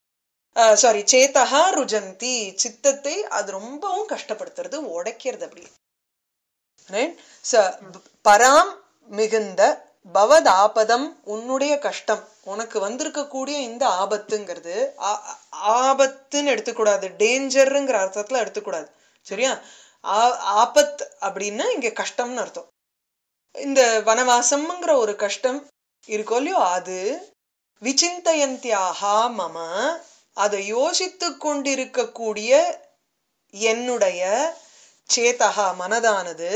சேதா ருஜந்தி, சித்தத்தை அது ரொம்பவும் கஷ்டப்படுத்துறது, உடைக்கிறது. அப்படி ரைட். பராம் மிகுந்த பவத் ஆபதம் உன்னுடைய கஷ்டம், உனக்கு வந்திருக்கக்கூடிய இந்த ஆபத்துங்கிறது ஆபத்துன்னு எடுத்துக்கூடாது, டேஞ்சருங்கிற அர்த்தத்துல எடுத்துக்கூடாது. சரியா? ஆபத் அப்படின்னா இங்க கஷ்டம்னு அர்த்தம். இந்த வனவாசம்ங்கிற ஒரு கஷ்டம் இருக்கோ இல்லையோ, அது விசிந்தயந்தியாகா மம, அதை யோசித்து கொண்டிருக்கக்கூடிய என்னுடைய சேதகா மனதானது,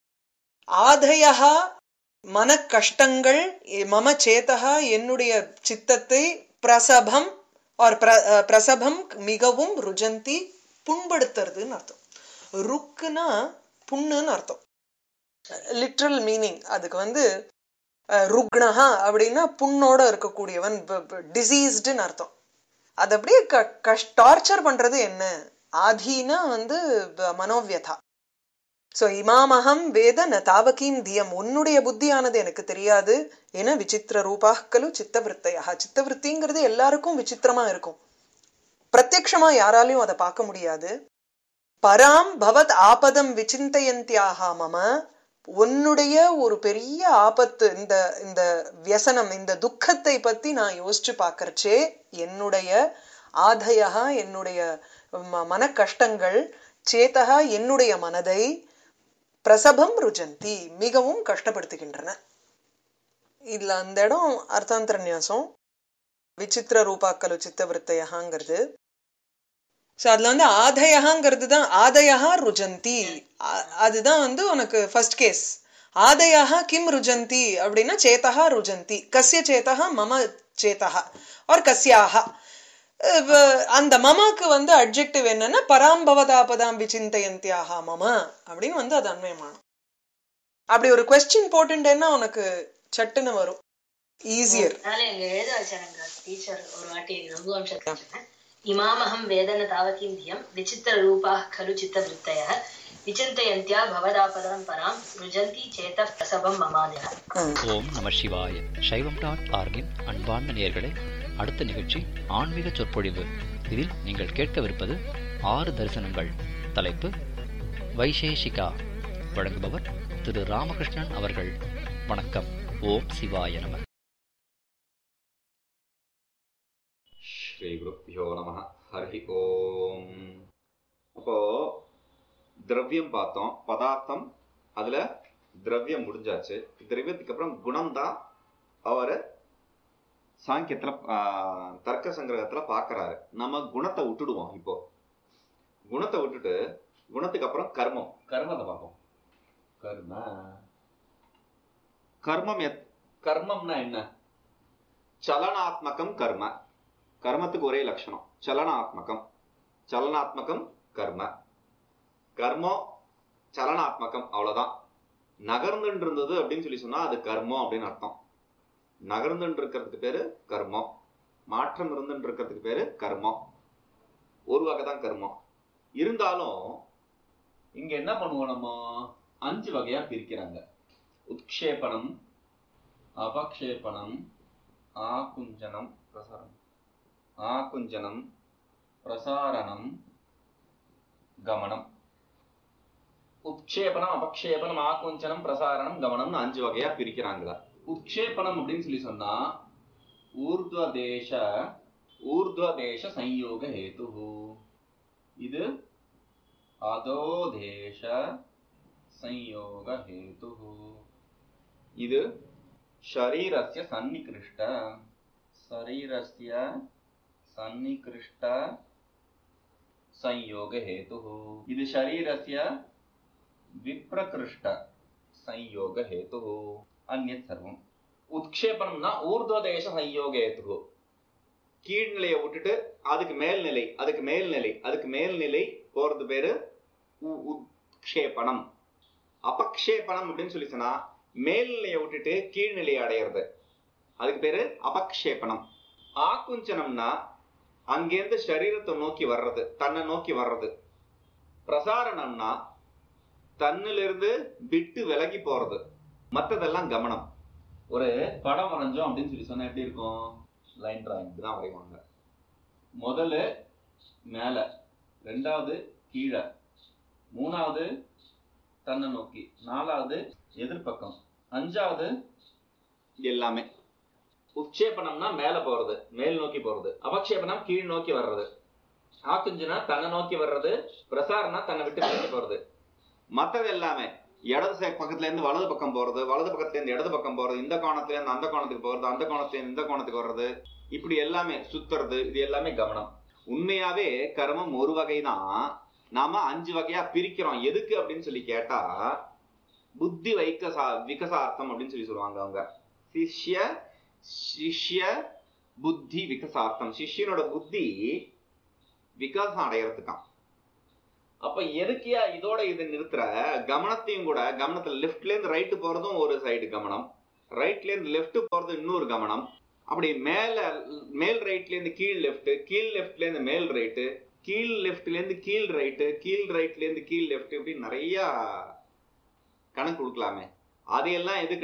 ஆதயா மன கஷ்டங்கள், மம சேதகா என்னுடைய சித்தத்தை, பிரசபம் பிரசபம் மிகவும் ருஜந்தி புண்படுத்துறதுன்னு அர்த்தம். ருக்குனா புண்ணுன்னு அர்த்தம், லிட்ரல் மீனிங். அதுக்கு ருக்னஹா அப்படின்னா புண்ணோட இருக்கக்கூடியவன், டிசீஸ்டுன்னு அர்த்தம். அது அப்படியே டார்ச்சர் பண்றது என்ன? ஆதீனா மனோவியதா. சோ இமாமகம் வேத ந தாவகீம் தியம், உன்னுடைய புத்தியானது எனக்கு தெரியாது. ஏன்னா விசித்திர ரூபாக்கலு சித்தவருத்தையா, சித்தவருத்திங்கிறது எல்லாருக்கும் விசித்திரமா இருக்கும், பிரத்யக்ஷமா யாராலையும் அதை பார்க்க முடியாது. பராம் பவத் ஆபதம் விசிந்தயந்தியாக மம, உன்னுடைய ஒரு பெரிய ஆபத்து, இந்த வியசனம், இந்த துக்கத்தை பத்தி நான் யோசிச்சு பாக்கறச்சே என்னுடைய ஆதயா என்னுடைய மன கஷ்டங்கள், சேதகா என்னுடைய மனதை, பிரசபம் ருஜந்தி மிகவும் கஷ்டப்படுத்துகின்றன. இதுல அந்த இடம் அர்த்தாந்தர நியாசம், விசித்திர ரூபாக்கலு சித்தவருத்தையாங்கிறது. சோ அதுல ஆதயாங்கிறது தான், ஆதயா ருஜந்தி, அதுதான் உனக்கு ஃபர்ஸ்ட் கேஸ். ஆதயா கிம் ருஜந்தி அப்படின்னா சேதகா ருஜந்தி, கஸ்ய சேதகா மம சேதகா ஆர் கஸ்யாக. அந்த மமாக்கு அட்ஜெக்டிவ் என்னன்னா பராம்பவதாபதாம் விசிந்தயந்தியாக மம அப்படின்னு அது அன்வயமானம். அப்படி ஒரு கொஸ்டின் போட்டுட்டேன்னா உனக்கு சட்டுன்னு வரும், ஈஸியர். எழுத வச்சாங்க டீச்சர் ஒரு வாட்டி ரகுவம்சம், இமாமகம் வேதன தாவகீம் தியம் விசித்திர ரூபா கலு சித்தவருத்தயः விசிந்தயந்தியா பவதாபதாம் பராம் ருஜந்தி சேதः பிரசபம் மமாதய. ஓம் நம சிவாய. சைவம்.org-இன் அன்பார்ந்த நேயர்களே, அடுத்த நிகழ்ச்சி ஆன்மீக சொற்பொழிவு. இதில் நீங்கள் கேட்கவிருப்பது 6 தரிசனங்கள். தலைப்பு வைசேஷிகா. வழங்குபவர் திரு ராமகிருஷ்ணன் அவர்கள். வணக்கம். ஓம் சிவாய நம. ஸ்ரீ குருப்யோ நம. ஹரி ஓம். அப்போ திரவியம் பார்த்தோம், பதார்த்தம், அதுல திரவியம் முடிஞ்சாச்சு. திரவியத்துக்கு அப்புறம் குணம் தான் அவர் சாங்கியத்துல தர்க்க சங்கிரகத்துல பாக்குறாரு. நம்ம குணத்தை விட்டுடுவோம். இப்போ குணத்தை விட்டுட்டு குணத்துக்கு அப்புறம் கர்மம், கர்மத்தை பார்ப்போம். கர்மம் கர்மம்னா என்ன? சலனாத்மகம் கர்ம. கர்மத்துக்கு ஒரே லட்சணம், சலனாத்மகம். சலனாத்மகம் கர்ம. கர்மம் சலனாத்மகம், அவ்வளவுதான். நகர்ந்துட்டு இருந்தது அப்படின்னு சொல்லி சொன்னா அது கர்மம் அப்படின்னு அர்த்தம். நகர்ந்துட்டு இருக்கிறதுக்கு பேரு கர்மம், மாற்றம் இருந்துட்டு இருக்கிறதுக்கு பேரு கர்மம். ஒரு வகை தான் கர்மம். இருந்தாலும் இங்க என்ன பண்ணுவோம், நம்ம 5 வகையா பிரிக்கிறாங்க. உத்க்ஷேபணம், அபக்ஷேபணம், ஆகுஞ்சனம், பிரசாரம், ஆகுஞ்சனம், பிரசாரணம், கமனம். உத்க்ஷேபணம், அபக்ஷேபணம், ஆகுஞ்சனம், பிரசாரணம், கமனம்னு 5 வகையா பிரிக்கிறாங்க. உத்க்ஷேபணம் அப்படின்னு சொல்லி சொன்னா ஊர்த்வதேச சம்யோக ஹேது. இது அதோதேச சம்யோக ஹேது. இது ஷரீரஸ்ய சன்னிகிருஷ்ட संयोग हेतु. இது शरीरस्य विप्रकृष्ट संयोग हेतु. अन्यत् सर्वம். உத்க்ஷேபணம்னா ஊர்த்வதேச संयोग हेतु. கீழ்நிலையை விட்டுட்டு அதுக்கு மேல்நிலை, அதுக்கு மேல்நிலை, அதுக்கு மேல்நிலை போறது பேரு உத்க்ஷேபணம். அபக்ஷேபணம் அப்படின்னு சொல்லி சொன்னா மேல்நிலையை விட்டுட்டு கீழ்நிலையை அடையிறது, அதுக்கு பேரு அபக்ஷேபணம். ஆகுஞ்சனம்னா அங்கேருந்து சரீரத்தை நோக்கி வர்றது, தன்னை நோக்கி வர்றது. பிரசாரணம்னா தன்னிலிருந்து விட்டு விலகி போறது. மற்றதெல்லாம் கமனம். ஒரு படம் வரைஞ்சோம் அப்படின்னு சொல்லி சொன்னா எப்படி இருக்கும்? லைன் டிராயிங் தான் வரைவாங்க. முதல்ல மேல, ரெண்டாவது கீழே, மூணாவது தன்னை நோக்கி, 4வது எதிர்பக்கம், 5வது எல்லாமே. உட்சேபனம்னா மேல போறது, மேல் நோக்கி போறது. அபக்ஷேபனம் கீழ் நோக்கி வர்றது. ஆக்குஞ்சுனா தன்னை நோக்கி வர்றது. பிரசாரம்னா தன்னை விட்டு நோக்கி போறது. மற்றது எல்லாமே இடது பக்கத்துல இருந்து வலது பக்கம் போறது, வலது பக்கத்துல இருந்து இடது பக்கம் போறது, இந்த கோணத்துல இருந்து அந்த கோணத்துக்கு போறது, அந்த கோணத்துல இருந்து இந்த கோணத்துக்கு வர்றது, இப்படி எல்லாமே சுத்துறது, இது எல்லாமே கவனம். உண்மையாவே கர்மம் ஒரு வகைதான், நாம 5 வகையா பிரிக்கிறோம். எதுக்கு அப்படின்னு சொல்லி கேட்டா, புத்தி விகசார்த்தம் அப்படின்னு சொல்லி சொல்லுவாங்க அவங்க. சிஷ்ய புத்தி விகசார்த்தம். சிஷ்யனோட புத்தி விகாசம் அடையறதுக்கான். அப்ப எதுக்கியா இதோட இது நிறுத்துற? கவனத்தையும் கூட, கவனத்துல லெஃப்ட்ல இருந்து ரைட்டு போறதும் ஒரு சைடு கவனம், ரைட்ல இருந்து லெஃப்ட் போறது இன்னொரு கவனம். அப்படி மேல் ரைட்ல இருந்து கீழ் லெஃப்ட், கீழ் லெஃப்ட்ல இருந்து மேல் ரைட்டு, கீழ் லெஃப்ட்ல இருந்து கீழ் ரைட்டு, கீழ் ரைட்ல இருந்து கீழ் லெஃப்ட், இப்படி நிறைய கணக்கு கொடுக்கலாமே. அதையெல்லாம் எதுக்கு